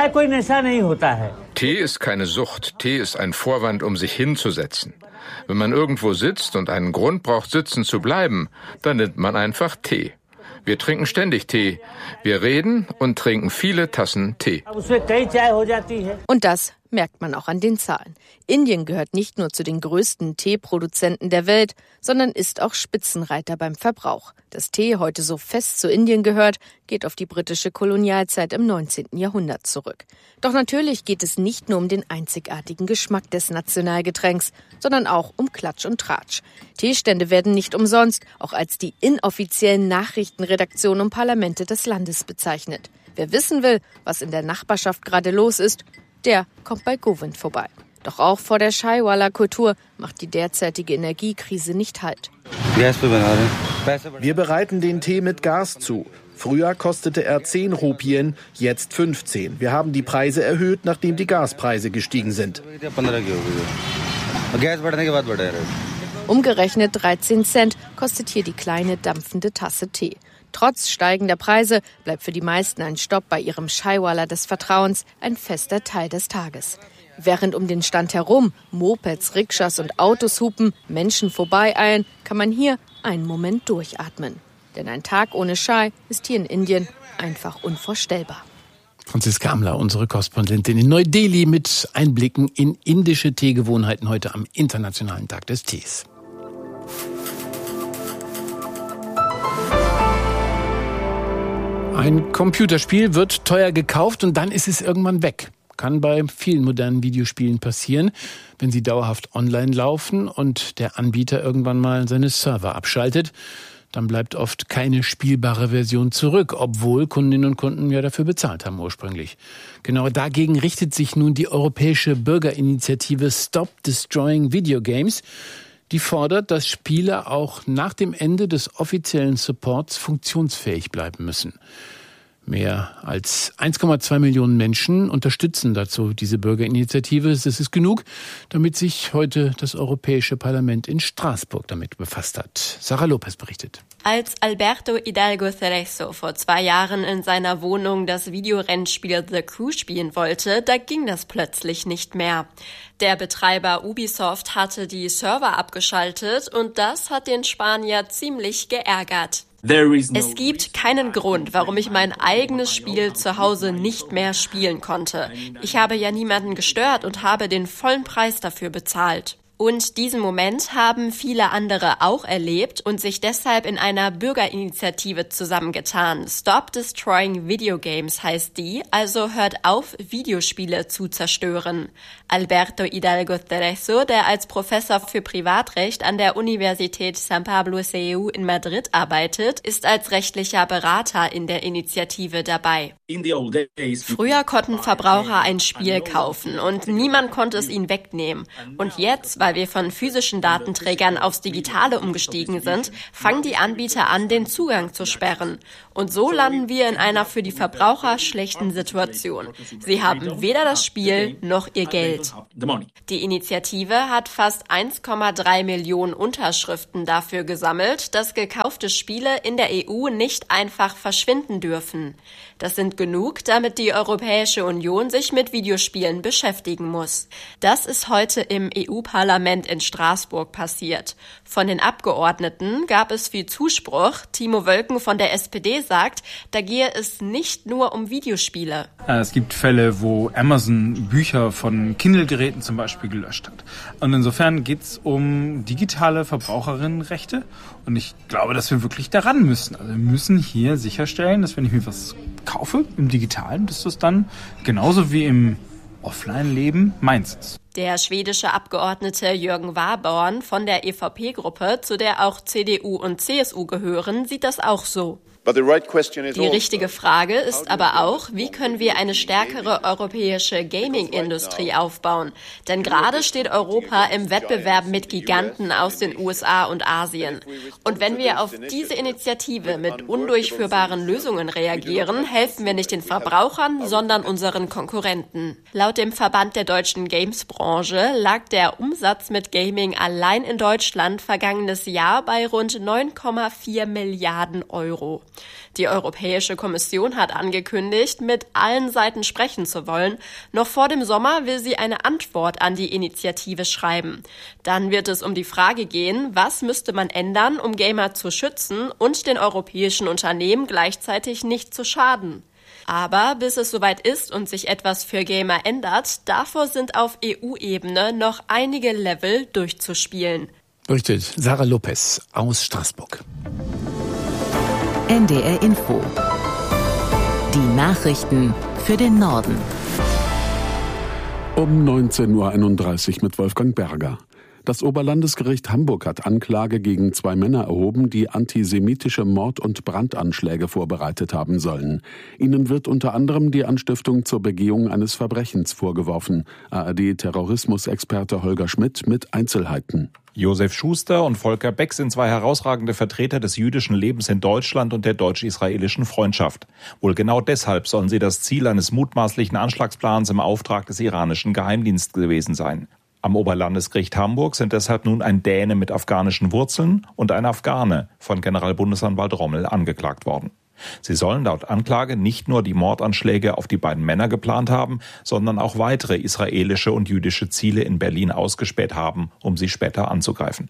Tee ist keine Sucht. Tee ist ein Vorwand, um sich hinzusetzen. Wenn man irgendwo sitzt und einen Grund braucht, sitzen zu bleiben, dann nimmt man einfach Tee. Wir trinken ständig Tee. Wir reden und trinken viele Tassen Tee. Und das merkt man auch an den Zahlen. Indien gehört nicht nur zu den größten Teeproduzenten der Welt, sondern ist auch Spitzenreiter beim Verbrauch. Dass Tee heute so fest zu Indien gehört, geht auf die britische Kolonialzeit im 19. Jahrhundert zurück. Doch natürlich geht es nicht nur um den einzigartigen Geschmack des Nationalgetränks, sondern auch um Klatsch und Tratsch. Teestände werden nicht umsonst auch als die inoffiziellen Nachrichtenredaktionen und Parlamente des Landes bezeichnet. Wer wissen will, was in der Nachbarschaft gerade los ist, der kommt bei Govind vorbei. Doch auch vor der Chaiwala-Kultur macht die derzeitige Energiekrise nicht Halt. Wir bereiten den Tee mit Gas zu. Früher kostete er 10 Rupien, jetzt 15. Wir haben die Preise erhöht, nachdem die Gaspreise gestiegen sind. Umgerechnet 13 Cent kostet hier die kleine dampfende Tasse Tee. Trotz steigender Preise bleibt für die meisten ein Stopp bei ihrem Chaiwala des Vertrauens ein fester Teil des Tages. Während um den Stand herum Mopeds, Rikschas und Autos hupen, Menschen vorbeieilen, kann man hier einen Moment durchatmen. Denn ein Tag ohne Chai ist hier in Indien einfach unvorstellbar. Franziska Amler, unsere Korrespondentin in Neu-Delhi mit Einblicken in indische Teegewohnheiten heute am Internationalen Tag des Tees. Ein Computerspiel wird teuer gekauft und dann ist es irgendwann weg. Kann bei vielen modernen Videospielen passieren, wenn sie dauerhaft online laufen und der Anbieter irgendwann mal seine Server abschaltet. Dann bleibt oft keine spielbare Version zurück, obwohl Kundinnen und Kunden ja dafür bezahlt haben ursprünglich. Genau dagegen richtet sich nun die europäische Bürgerinitiative Stop Destroying Video Games. Die fordert, dass Spiele auch nach dem Ende des offiziellen Supports funktionsfähig bleiben müssen. Mehr als 1,2 Millionen Menschen unterstützen dazu diese Bürgerinitiative. Das ist genug, damit sich heute das Europäische Parlament in Straßburg damit befasst hat. Sarah Lopez berichtet. Als Alberto Hidalgo Cerezo vor 2 Jahren in seiner Wohnung das Videorennspiel The Crew spielen wollte, da ging das plötzlich nicht mehr. Der Betreiber Ubisoft hatte die Server abgeschaltet und das hat den Spanier ziemlich geärgert. Es gibt keinen Grund, warum ich mein eigenes Spiel zu Hause nicht mehr spielen konnte. Ich habe ja niemanden gestört und habe den vollen Preis dafür bezahlt. Und diesen Moment haben viele andere auch erlebt und sich deshalb in einer Bürgerinitiative zusammengetan. Stop Destroying Video Games heißt die, also hört auf, Videospiele zu zerstören. Alberto Hidalgo Cerezo, der als Professor für Privatrecht an der Universität San Pablo CEU in Madrid arbeitet, ist als rechtlicher Berater in der Initiative dabei. Früher konnten Verbraucher ein Spiel kaufen und niemand konnte es ihnen wegnehmen. Und jetzt, weil wir von physischen Datenträgern aufs Digitale umgestiegen sind, fangen die Anbieter an, den Zugang zu sperren. Und so landen wir in einer für die Verbraucher schlechten Situation. Sie haben weder das Spiel noch ihr Geld. Die Initiative hat fast 1,3 Millionen Unterschriften dafür gesammelt, dass gekaufte Spiele in der EU nicht einfach verschwinden dürfen. Das sind genug, damit die Europäische Union sich mit Videospielen beschäftigen muss. Das ist heute im EU-Parlament in Straßburg passiert. Von den Abgeordneten gab es viel Zuspruch. Timo Wölken von der SPD sagt, da gehe es nicht nur um Videospiele. Es gibt Fälle, wo Amazon Bücher von Kindle-Geräten zum Beispiel gelöscht hat. Und insofern geht es um digitale Verbraucherinnenrechte. Und ich glaube, dass wir wirklich daran müssen. Also wir müssen hier sicherstellen, dass wenn ich mir was kaufe im Digitalen, dass das dann genauso wie im Offline-Leben meins ist. Der schwedische Abgeordnete Jürgen Warborn von der EVP-Gruppe, zu der auch CDU und CSU gehören, sieht das auch so. Die richtige Frage ist aber auch, wie können wir eine stärkere europäische Gaming-Industrie aufbauen? Denn gerade steht Europa im Wettbewerb mit Giganten aus den USA und Asien. Und wenn wir auf diese Initiative mit undurchführbaren Lösungen reagieren, helfen wir nicht den Verbrauchern, sondern unseren Konkurrenten. Laut dem Verband der deutschen Games-Branche lag der Umsatz mit Gaming allein in Deutschland vergangenes Jahr bei rund 9,4 Milliarden Euro. Die Europäische Kommission hat angekündigt, mit allen Seiten sprechen zu wollen. Noch vor dem Sommer will sie eine Antwort an die Initiative schreiben. Dann wird es um die Frage gehen, was müsste man ändern, um Gamer zu schützen und den europäischen Unternehmen gleichzeitig nicht zu schaden. Aber bis es soweit ist und sich etwas für Gamer ändert, davor sind auf EU-Ebene noch einige Level durchzuspielen. Berichtet Sarah Lopez aus Straßburg. NDR Info. Die Nachrichten für den Norden. Um 19.31 Uhr mit Wolfgang Berger. Das Oberlandesgericht Hamburg hat Anklage gegen 2 Männer erhoben, die antisemitische Mord- und Brandanschläge vorbereitet haben sollen. Ihnen wird unter anderem die Anstiftung zur Begehung eines Verbrechens vorgeworfen. ARD-Terrorismusexperte Holger Schmidt mit Einzelheiten. Josef Schuster und Volker Beck sind 2 herausragende Vertreter des jüdischen Lebens in Deutschland und der deutsch-israelischen Freundschaft. Wohl genau deshalb sollen sie das Ziel eines mutmaßlichen Anschlagsplans im Auftrag des iranischen Geheimdienstes gewesen sein. Am Oberlandesgericht Hamburg sind deshalb nun ein Däne mit afghanischen Wurzeln und ein Afghane von Generalbundesanwalt Rommel angeklagt worden. Sie sollen laut Anklage nicht nur die Mordanschläge auf die beiden Männer geplant haben, sondern auch weitere israelische und jüdische Ziele in Berlin ausgespäht haben, um sie später anzugreifen.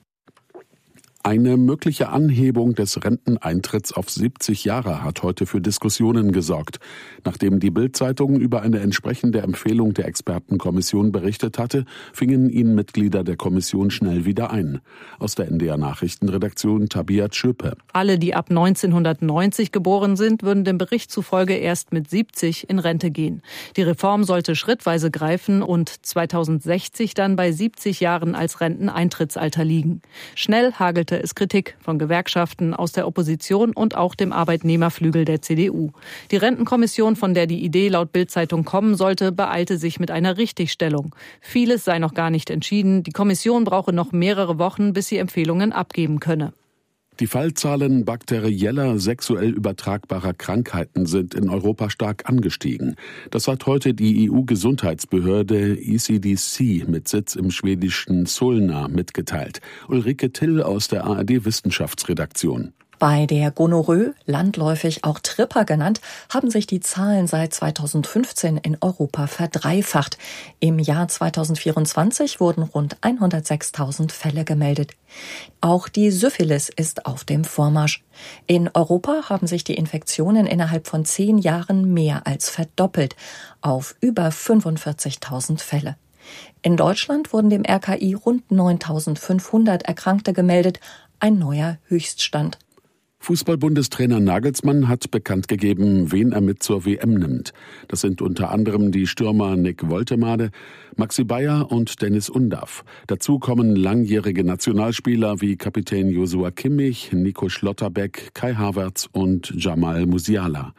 Eine mögliche Anhebung des Renteneintritts auf 70 Jahre hat heute für Diskussionen gesorgt. Nachdem die Bild-Zeitung über eine entsprechende Empfehlung der Expertenkommission berichtet hatte, fingen ihn Mitglieder der Kommission schnell wieder ein. Aus der NDR-Nachrichtenredaktion Tabia Schöpe. Alle, die ab 1990 geboren sind, würden dem Bericht zufolge erst mit 70 in Rente gehen. Die Reform sollte schrittweise greifen und 2060 dann bei 70 Jahren als Renteneintrittsalter liegen. Schnell hagelte es Kritik von Gewerkschaften aus der Opposition und auch dem Arbeitnehmerflügel der CDU. Die Rentenkommission, von der die Idee laut Bild-Zeitung kommen sollte, beeilte sich mit einer Richtigstellung. Vieles sei noch gar nicht entschieden. Die Kommission brauche noch mehrere Wochen, bis sie Empfehlungen abgeben könne. Die Fallzahlen bakterieller, sexuell übertragbarer Krankheiten sind in Europa stark angestiegen. Das hat heute die EU-Gesundheitsbehörde ECDC mit Sitz im schwedischen Solna mitgeteilt. Ulrike Till aus der ARD-Wissenschaftsredaktion. Bei der Gonorrhoe, landläufig auch Tripper genannt, haben sich die Zahlen seit 2015 in Europa verdreifacht. Im Jahr 2024 wurden rund 106.000 Fälle gemeldet. Auch die Syphilis ist auf dem Vormarsch. In Europa haben sich die Infektionen innerhalb von 10 Jahren mehr als verdoppelt, auf über 45.000 Fälle. In Deutschland wurden dem RKI rund 9.500 Erkrankte gemeldet, ein neuer Höchststand. Fußball-Bundestrainer Nagelsmann hat bekannt gegeben, wen er mit zur WM nimmt. Das sind unter anderem die Stürmer Nick Woltemade, Maxi Bayer und Dennis Undaff. Dazu kommen langjährige Nationalspieler wie Kapitän Joshua Kimmich, Nico Schlotterbeck, Kai Havertz und Jamal Musiala.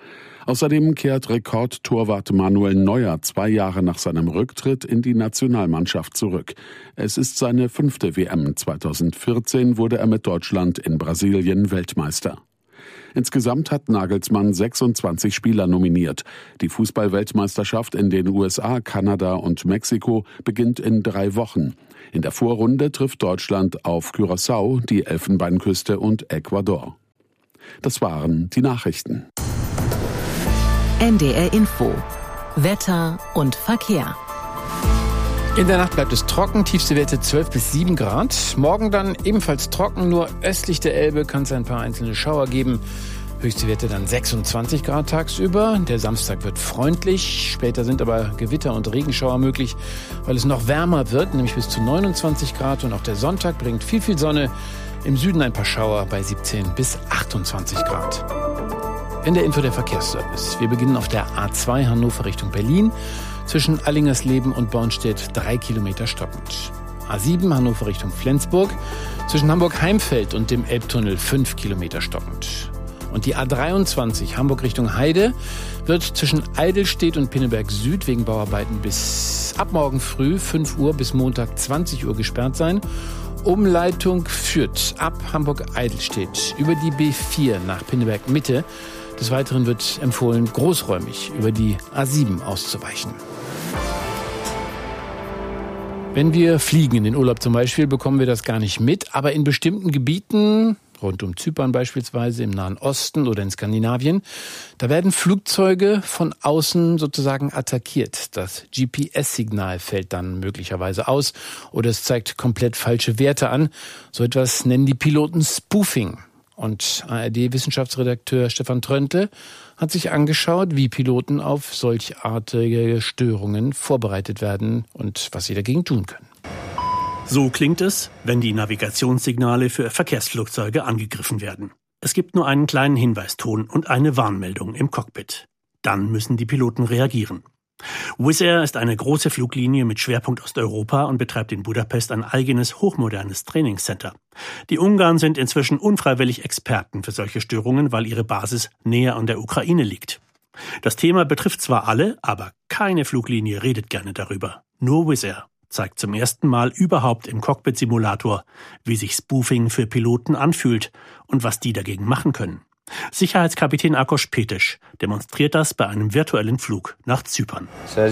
Außerdem kehrt Rekordtorwart Manuel Neuer 2 Jahre nach seinem Rücktritt in die Nationalmannschaft zurück. Es ist seine 5. WM. 2014 wurde er mit Deutschland in Brasilien Weltmeister. Insgesamt hat Nagelsmann 26 Spieler nominiert. Die Fußball-Weltmeisterschaft in den USA, Kanada und Mexiko beginnt in 3 Wochen. In der Vorrunde trifft Deutschland auf Curaçao, die Elfenbeinküste und Ecuador. Das waren die Nachrichten. NDR Info. Wetter und Verkehr. In der Nacht bleibt es trocken, tiefste Werte 12 bis 7 Grad. Morgen dann ebenfalls trocken, nur östlich der Elbe kann es ein paar einzelne Schauer geben. Höchste Werte dann 26 Grad tagsüber. Der Samstag wird freundlich. Später sind aber Gewitter und Regenschauer möglich, weil es noch wärmer wird, nämlich bis zu 29 Grad. Und auch der Sonntag bringt viel Sonne. Im Süden ein paar Schauer bei 17 bis 28 Grad. In der Info der Verkehrsservice. Wir beginnen auf der A2 Hannover Richtung Berlin. Zwischen Allingersleben und Bornstedt 3 Kilometer stockend. A7 Hannover Richtung Flensburg. Zwischen Hamburg-Heimfeld und dem Elbtunnel 5 Kilometer stockend. Und die A23 Hamburg Richtung Heide wird zwischen Eidelstedt und Pinneberg Süd wegen Bauarbeiten bis ab morgen früh 5 Uhr bis Montag 20 Uhr gesperrt sein. Umleitung führt ab Hamburg-Eidelstedt über die B4 nach Pinneberg Mitte. Des Weiteren wird empfohlen, großräumig über die A7 auszuweichen. Wenn wir fliegen in den Urlaub zum Beispiel, bekommen wir das gar nicht mit. Aber in bestimmten Gebieten, rund um Zypern beispielsweise, im Nahen Osten oder in Skandinavien, da werden Flugzeuge von außen sozusagen attackiert. Das GPS-Signal fällt dann möglicherweise aus oder es zeigt komplett falsche Werte an. So etwas nennen die Piloten Spoofing. Und ARD-Wissenschaftsredakteur Stefan Trönte hat sich angeschaut, wie Piloten auf solchartige Störungen vorbereitet werden und was sie dagegen tun können. So klingt es, wenn die Navigationssignale für Verkehrsflugzeuge angegriffen werden. Es gibt nur einen kleinen Hinweiston und eine Warnmeldung im Cockpit. Dann müssen die Piloten reagieren. Wizz Air ist eine große Fluglinie mit Schwerpunkt Osteuropa und betreibt in Budapest ein eigenes, hochmodernes Trainingscenter. Die Ungarn sind inzwischen unfreiwillig Experten für solche Störungen, weil ihre Basis näher an der Ukraine liegt. Das Thema betrifft zwar alle, aber keine Fluglinie redet gerne darüber. Nur Wizz Air zeigt zum ersten Mal überhaupt im Cockpit-Simulator, wie sich Spoofing für Piloten anfühlt und was die dagegen machen können. Sicherheitskapitän Akos Petisch demonstriert das bei einem virtuellen Flug nach Zypern.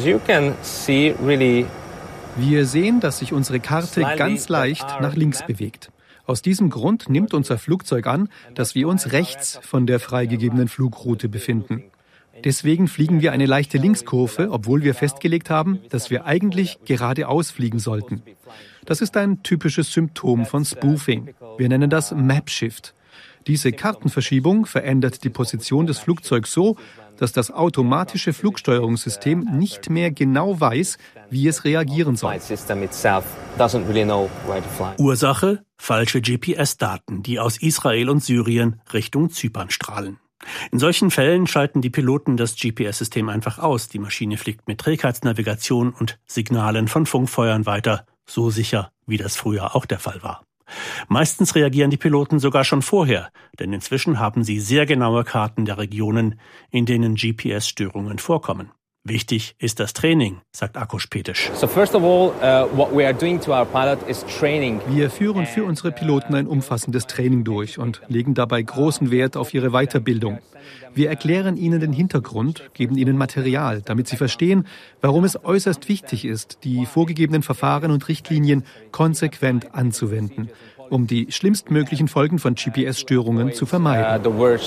Wir sehen, dass sich unsere Karte ganz leicht nach links bewegt. Aus diesem Grund nimmt unser Flugzeug an, dass wir uns rechts von der freigegebenen Flugroute befinden. Deswegen fliegen wir eine leichte Linkskurve, obwohl wir festgelegt haben, dass wir eigentlich geradeaus fliegen sollten. Das ist ein typisches Symptom von Spoofing. Wir nennen das Map Shift. Diese Kartenverschiebung verändert die Position des Flugzeugs so, dass das automatische Flugsteuerungssystem nicht mehr genau weiß, wie es reagieren soll. Ursache: falsche GPS-Daten, die aus Israel und Syrien Richtung Zypern strahlen. In solchen Fällen schalten die Piloten das GPS-System einfach aus. Die Maschine fliegt mit Trägheitsnavigation und Signalen von Funkfeuern weiter, so sicher, wie das früher auch der Fall war. Meistens reagieren die Piloten sogar schon vorher, denn inzwischen haben sie sehr genaue Karten der Regionen, in denen GPS-Störungen vorkommen. Wichtig ist das Training, sagt Akos Petisch. Wir führen für unsere Piloten ein umfassendes Training durch und legen dabei großen Wert auf ihre Weiterbildung. Wir erklären ihnen den Hintergrund, geben ihnen Material, damit sie verstehen, warum es äußerst wichtig ist, die vorgegebenen Verfahren und Richtlinien konsequent anzuwenden, um die schlimmstmöglichen Folgen von GPS-Störungen zu vermeiden.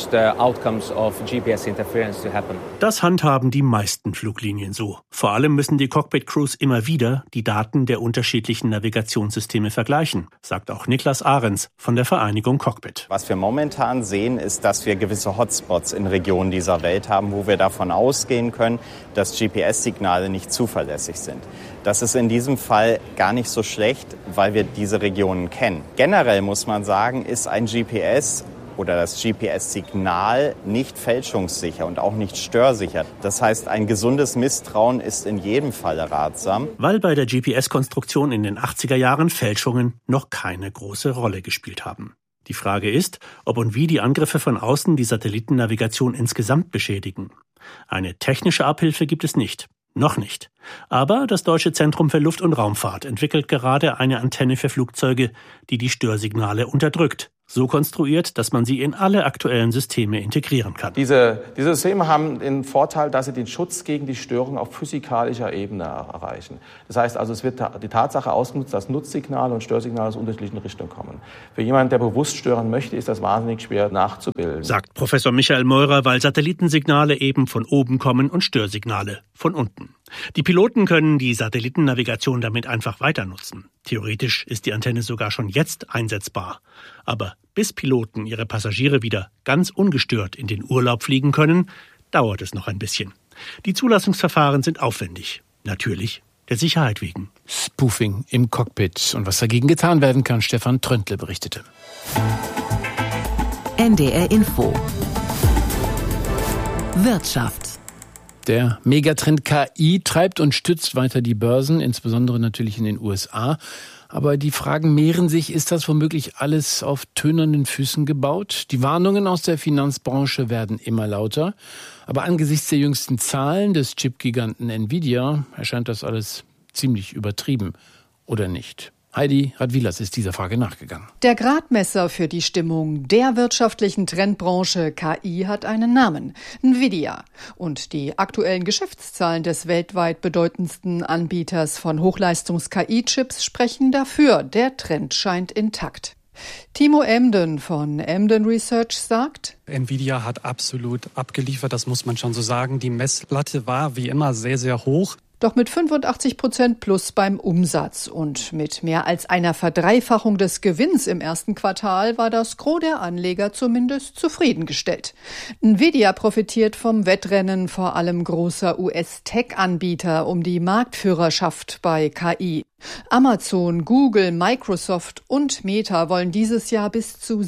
Das handhaben die meisten Fluglinien so. Vor allem müssen die Cockpit-Crews immer wieder die Daten der unterschiedlichen Navigationssysteme vergleichen, sagt auch Niklas Ahrens von der Vereinigung Cockpit. Was wir momentan sehen, ist, dass wir gewisse Hotspots in Regionen dieser Welt haben, wo wir davon ausgehen können, dass GPS-Signale nicht zuverlässig sind. Das ist in diesem Fall gar nicht so schlecht, weil wir diese Regionen kennen. Generell muss man sagen, ist ein GPS oder das GPS-Signal nicht fälschungssicher und auch nicht störsicher. Das heißt, ein gesundes Misstrauen ist in jedem Fall ratsam. Weil bei der GPS-Konstruktion in den 80er Jahren Fälschungen noch keine große Rolle gespielt haben. Die Frage ist, ob und wie die Angriffe von außen die Satellitennavigation insgesamt beschädigen. Eine technische Abhilfe gibt es nicht. Noch nicht. Aber das Deutsche Zentrum für Luft- und Raumfahrt entwickelt gerade eine Antenne für Flugzeuge, die die Störsignale unterdrückt. So konstruiert, dass man sie in alle aktuellen Systeme integrieren kann. Diese Systeme haben den Vorteil, dass sie den Schutz gegen die Störung auf physikalischer Ebene erreichen. Das heißt also, es wird die Tatsache ausgenutzt, dass Nutzsignale und Störsignale aus unterschiedlichen Richtungen kommen. Für jemanden, der bewusst stören möchte, ist das wahnsinnig schwer nachzubilden. Sagt Professor Michael Meurer, weil Satellitensignale eben von oben kommen und Störsignale von unten. Die Piloten können die Satellitennavigation damit einfach weiter nutzen. Theoretisch ist die Antenne sogar schon jetzt einsetzbar. Aber bis Piloten ihre Passagiere wieder ganz ungestört in den Urlaub fliegen können, dauert es noch ein bisschen. Die Zulassungsverfahren sind aufwendig. Natürlich der Sicherheit wegen. Spoofing im Cockpit. Und was dagegen getan werden kann, Stefan Tröntle berichtete. NDR Info. Wirtschaft. Der Megatrend KI treibt und stützt weiter die Börsen, insbesondere natürlich in den USA. Aber die Fragen mehren sich, ist das womöglich alles auf tönernen Füßen gebaut? Die Warnungen aus der Finanzbranche werden immer lauter. Aber angesichts der jüngsten Zahlen des Chip-Giganten Nvidia erscheint das alles ziemlich übertrieben, oder nicht? Heidi Radwilas ist dieser Frage nachgegangen. Der Gradmesser für die Stimmung der wirtschaftlichen Trendbranche KI hat einen Namen: Nvidia. Und die aktuellen Geschäftszahlen des weltweit bedeutendsten Anbieters von Hochleistungs-KI-Chips sprechen dafür. Der Trend scheint intakt. Timo Emden von Emden Research sagt: Nvidia hat absolut abgeliefert, das muss man schon so sagen. Die Messlatte war wie immer sehr, sehr hoch. Doch mit 85% plus beim Umsatz und mit mehr als einer Verdreifachung des Gewinns im ersten Quartal war das Gros der Anleger zumindest zufriedengestellt. Nvidia profitiert vom Wettrennen vor allem großer US-Tech-Anbieter um die Marktführerschaft bei KI. Amazon, Google, Microsoft und Meta wollen dieses Jahr bis zu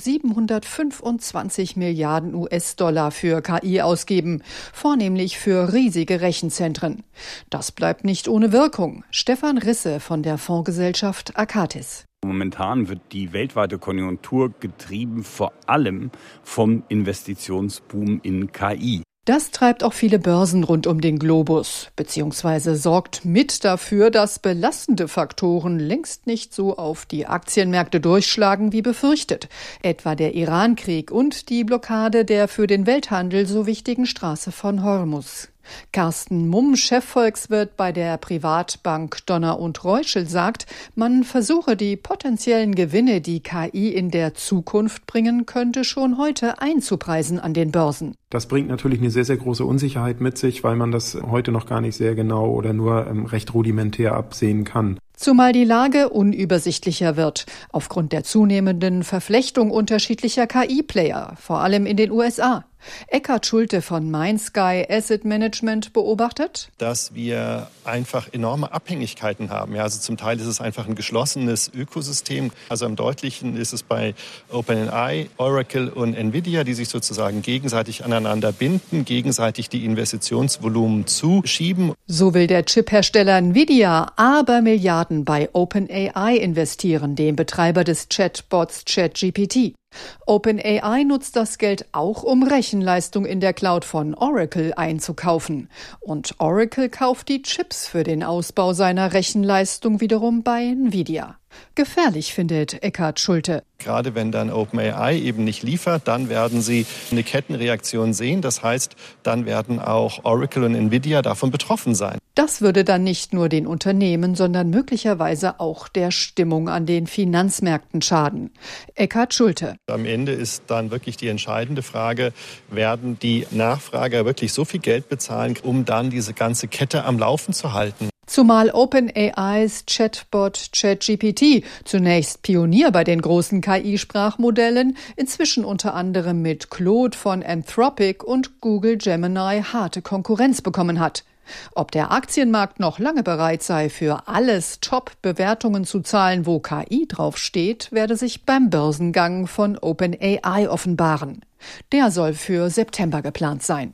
725 Milliarden US-Dollar für KI ausgeben, vornehmlich für riesige Rechenzentren. Das bleibt nicht ohne Wirkung. Stefan Risse von der Fondsgesellschaft Akatis. Momentan wird die weltweite Konjunktur getrieben vor allem vom Investitionsboom in KI. Das treibt auch viele Börsen rund um den Globus, beziehungsweise sorgt mit dafür, dass belastende Faktoren längst nicht so auf die Aktienmärkte durchschlagen wie befürchtet. Etwa der Iran-Krieg und die Blockade der für den Welthandel so wichtigen Straße von Hormuz. Carsten Mumm, Chefvolkswirt bei der Privatbank Donner & Reuschel, sagt, man versuche die potenziellen Gewinne, die KI in der Zukunft bringen könnte, schon heute einzupreisen an den Börsen. Das bringt natürlich eine sehr, sehr große Unsicherheit mit sich, weil man das heute noch gar nicht sehr genau oder nur recht rudimentär absehen kann. Zumal die Lage unübersichtlicher wird, aufgrund der zunehmenden Verflechtung unterschiedlicher KI-Player, vor allem in den USA. Eckhard Schulte von MindSky Asset Management beobachtet, dass wir einfach enorme Abhängigkeiten haben. Ja, also zum Teil ist es einfach ein geschlossenes Ökosystem. Also am deutlichsten ist es bei OpenAI, Oracle und Nvidia, die sich sozusagen gegenseitig aneinander binden, gegenseitig die Investitionsvolumen zuschieben. So will der Chiphersteller Nvidia aber Milliarden bei OpenAI investieren, dem Betreiber des Chatbots ChatGPT. OpenAI nutzt das Geld auch, um Rechenleistung in der Cloud von Oracle einzukaufen. Und Oracle kauft die Chips für den Ausbau seiner Rechenleistung wiederum bei Nvidia. Gefährlich, findet Eckhard Schulte. Gerade wenn dann OpenAI eben nicht liefert, dann werden sie eine Kettenreaktion sehen. Das heißt, dann werden auch Oracle und Nvidia davon betroffen sein. Das würde dann nicht nur den Unternehmen, sondern möglicherweise auch der Stimmung an den Finanzmärkten schaden. Eckhard Schulte. Am Ende ist dann wirklich die entscheidende Frage, werden die Nachfrager wirklich so viel Geld bezahlen, um dann diese ganze Kette am Laufen zu halten? Zumal OpenAIs Chatbot ChatGPT, zunächst Pionier bei den großen KI-Sprachmodellen, inzwischen unter anderem mit Claude von Anthropic und Google Gemini harte Konkurrenz bekommen hat. Ob der Aktienmarkt noch lange bereit sei, für alles Top-Bewertungen zu zahlen, wo KI draufsteht, werde sich beim Börsengang von OpenAI offenbaren. Der soll für September geplant sein.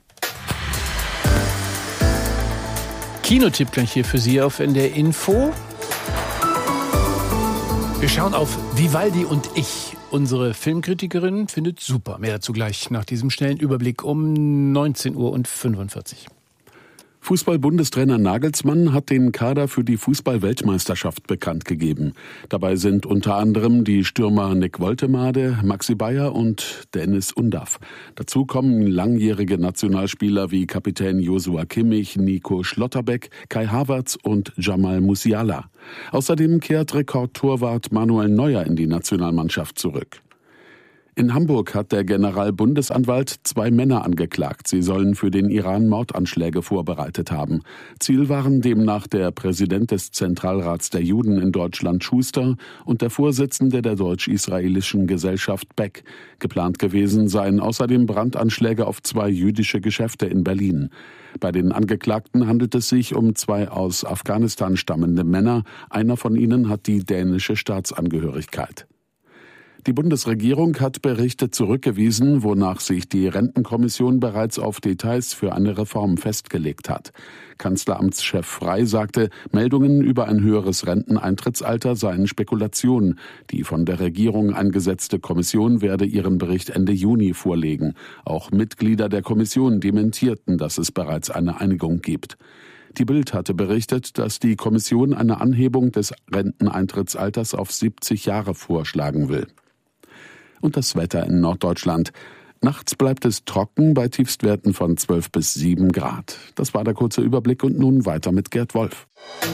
Kinotipp gleich hier für Sie auf NDR Info. Wir schauen auf Vivaldi und ich. unsere Filmkritikerin findet super. Mehr dazu gleich nach diesem schnellen Überblick um 19:45 Uhr. Fußball-Bundestrainer Nagelsmann hat den Kader für die Fußball-Weltmeisterschaft bekannt gegeben. Dabei sind unter anderem die Stürmer Nick Woltemade, Maxi Bayer und Dennis Undaff. Dazu kommen langjährige Nationalspieler wie Kapitän Joshua Kimmich, Nico Schlotterbeck, Kai Havertz und Jamal Musiala. Außerdem kehrt Rekordtorwart Manuel Neuer in die Nationalmannschaft zurück. In Hamburg hat der Generalbundesanwalt 2 Männer angeklagt. Sie sollen für den Iran Mordanschläge vorbereitet haben. Ziel waren demnach der Präsident des Zentralrats der Juden in Deutschland Schuster und der Vorsitzende der deutsch-israelischen Gesellschaft Beck. Geplant gewesen seien außerdem Brandanschläge auf 2 jüdische Geschäfte in Berlin. Bei den Angeklagten handelt es sich um 2 aus Afghanistan stammende Männer. Einer von ihnen hat die dänische Staatsangehörigkeit. Die Bundesregierung hat Berichte zurückgewiesen, wonach sich die Rentenkommission bereits auf Details für eine Reform festgelegt hat. Kanzleramtschef Frey sagte, Meldungen über ein höheres Renteneintrittsalter seien Spekulationen. Die von der Regierung eingesetzte Kommission werde ihren Bericht Ende Juni vorlegen. Auch Mitglieder der Kommission dementierten, dass es bereits eine Einigung gibt. Die Bild hatte berichtet, dass die Kommission eine Anhebung des Renteneintrittsalters auf 70 Jahre vorschlagen will. Und das Wetter in Norddeutschland. Nachts bleibt es trocken bei Tiefstwerten von 12 bis 7 Grad. Das war der kurze Überblick und nun weiter mit Gerd Wolf.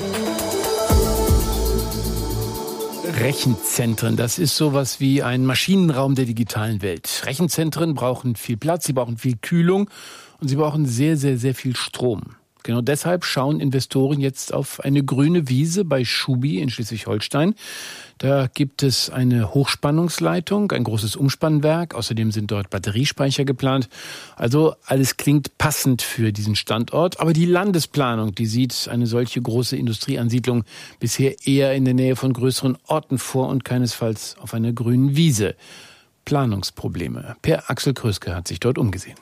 Rechenzentren, das ist sowas wie ein Maschinenraum der digitalen Welt. Rechenzentren brauchen viel Platz, sie brauchen viel Kühlung und sie brauchen sehr, sehr, sehr viel Strom. Genau deshalb schauen Investoren jetzt auf eine grüne Wiese bei Schubi in Schleswig-Holstein. Da gibt es eine Hochspannungsleitung, ein großes Umspannwerk. Außerdem sind dort Batteriespeicher geplant. Also alles klingt passend für diesen Standort. Aber die Landesplanung, die sieht eine solche große Industrieansiedlung bisher eher in der Nähe von größeren Orten vor und keinesfalls auf einer grünen Wiese. Planungsprobleme. Per Axel Kröske hat sich dort umgesehen.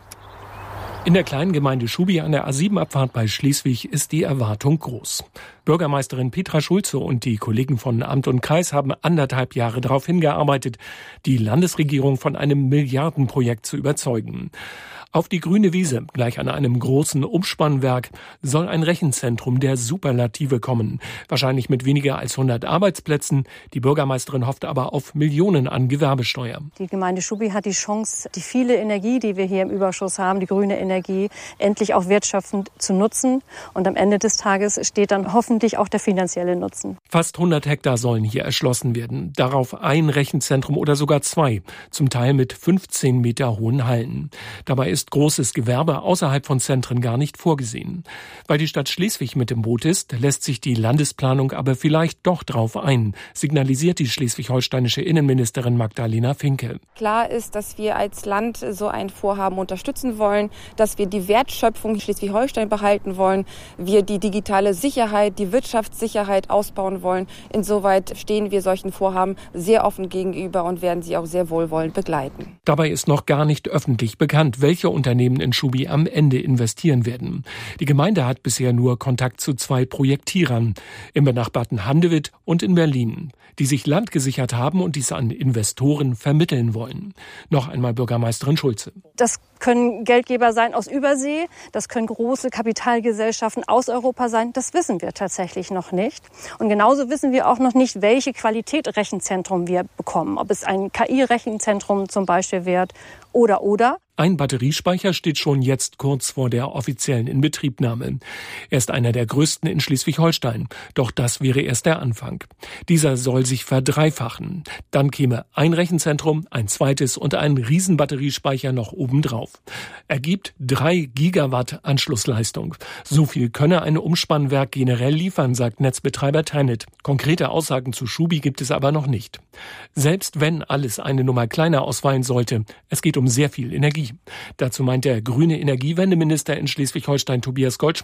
In der kleinen Gemeinde Schubi an der A7-Abfahrt bei Schleswig ist die Erwartung groß. Bürgermeisterin Petra Schulze und die Kollegen von Amt und Kreis haben 1,5 Jahre darauf hingearbeitet, die Landesregierung von einem Milliardenprojekt zu überzeugen. Auf die grüne Wiese, gleich an einem großen Umspannwerk, soll ein Rechenzentrum der Superlative kommen. Wahrscheinlich mit weniger als 100 Arbeitsplätzen. Die Bürgermeisterin hofft aber auf Millionen an Gewerbesteuer. Die Gemeinde Schubi hat die Chance, die viele Energie, die wir hier im Überschuss haben, die grüne Energie, endlich auch wertschöpfend zu nutzen. Und am Ende des Tages steht dann hoffentlich auch der finanzielle Nutzen. Fast 100 Hektar sollen hier erschlossen werden. Darauf ein Rechenzentrum oder sogar 2. Zum Teil mit 15 Meter hohen Hallen. Dabei ist großes Gewerbe außerhalb von Zentren gar nicht vorgesehen. Weil die Stadt Schleswig mit im Boot ist, lässt sich die Landesplanung aber vielleicht doch drauf ein, signalisiert die schleswig-holsteinische Innenministerin Magdalena Finke. Klar ist, dass wir als Land so ein Vorhaben unterstützen wollen, dass wir die Wertschöpfung in Schleswig-Holstein behalten wollen, wir die digitale Sicherheit, die Wirtschaftssicherheit ausbauen wollen. Insoweit stehen wir solchen Vorhaben sehr offen gegenüber und werden sie auch sehr wohlwollend begleiten. Dabei ist noch gar nicht öffentlich bekannt, welche Unternehmen in Schubi am Ende investieren werden. Die Gemeinde hat bisher nur Kontakt zu 2 Projektierern, im benachbarten Handewitt und in Berlin, die sich Land gesichert haben und dies an Investoren vermitteln wollen. Noch einmal Bürgermeisterin Schulze. Das können Geldgeber sein aus Übersee, das können große Kapitalgesellschaften aus Europa sein. Das wissen wir tatsächlich noch nicht. Und genauso wissen wir auch noch nicht, welche Qualität Rechenzentrum wir bekommen. Ob es ein KI-Rechenzentrum zum Beispiel wird oder. Ein Batteriespeicher steht schon jetzt kurz vor der offiziellen Inbetriebnahme. Er ist einer der größten in Schleswig-Holstein. Doch das wäre erst der Anfang. Dieser soll sich verdreifachen. Dann käme ein Rechenzentrum, ein zweites und ein Riesenbatteriespeicher noch obendrauf. Ergibt 3 Gigawatt Anschlussleistung. So viel könne ein Umspannwerk generell liefern, sagt Netzbetreiber TenneT. Konkrete Aussagen zu Schubi gibt es aber noch nicht. Selbst wenn alles eine Nummer kleiner ausfallen sollte, es geht um sehr viel Energie. Dazu meint der grüne Energiewendeminister in Schleswig-Holstein Tobias Goldschmidt.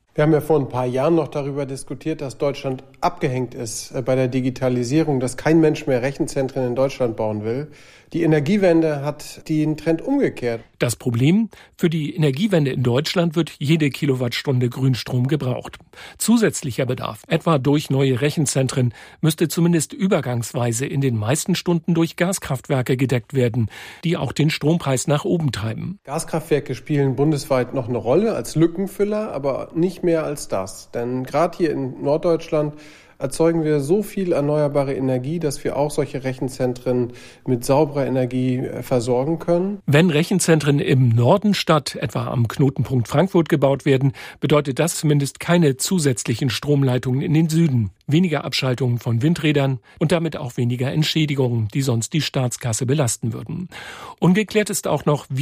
Wir haben ja vor ein paar Jahren noch darüber diskutiert, dass Deutschland abgehängt ist bei der Digitalisierung, dass kein Mensch mehr Rechenzentren in Deutschland bauen will. Die Energiewende hat den Trend umgekehrt. Das Problem: Für die Energiewende in Deutschland wird jede Kilowattstunde Grünstrom gebraucht. Zusätzlicher Bedarf, etwa durch neue Rechenzentren, müsste zumindest übergangsweise in den meisten Stunden durch Gaskraftwerke gedeckt werden, die auch den Strompreis nach oben treiben. Gaskraftwerke spielen bundesweit noch eine Rolle als Lückenfüller, aber nicht mehr als das. Denn gerade hier in Norddeutschland erzeugen wir so viel erneuerbare Energie, dass wir auch solche Rechenzentren mit sauberer Energie versorgen können. Wenn Rechenzentren im Norden statt etwa am Knotenpunkt Frankfurt gebaut werden, bedeutet das zumindest keine zusätzlichen Stromleitungen in den Süden, weniger Abschaltungen von Windrädern und damit auch weniger Entschädigungen, die sonst die Staatskasse belasten würden. Ungeklärt ist auch noch,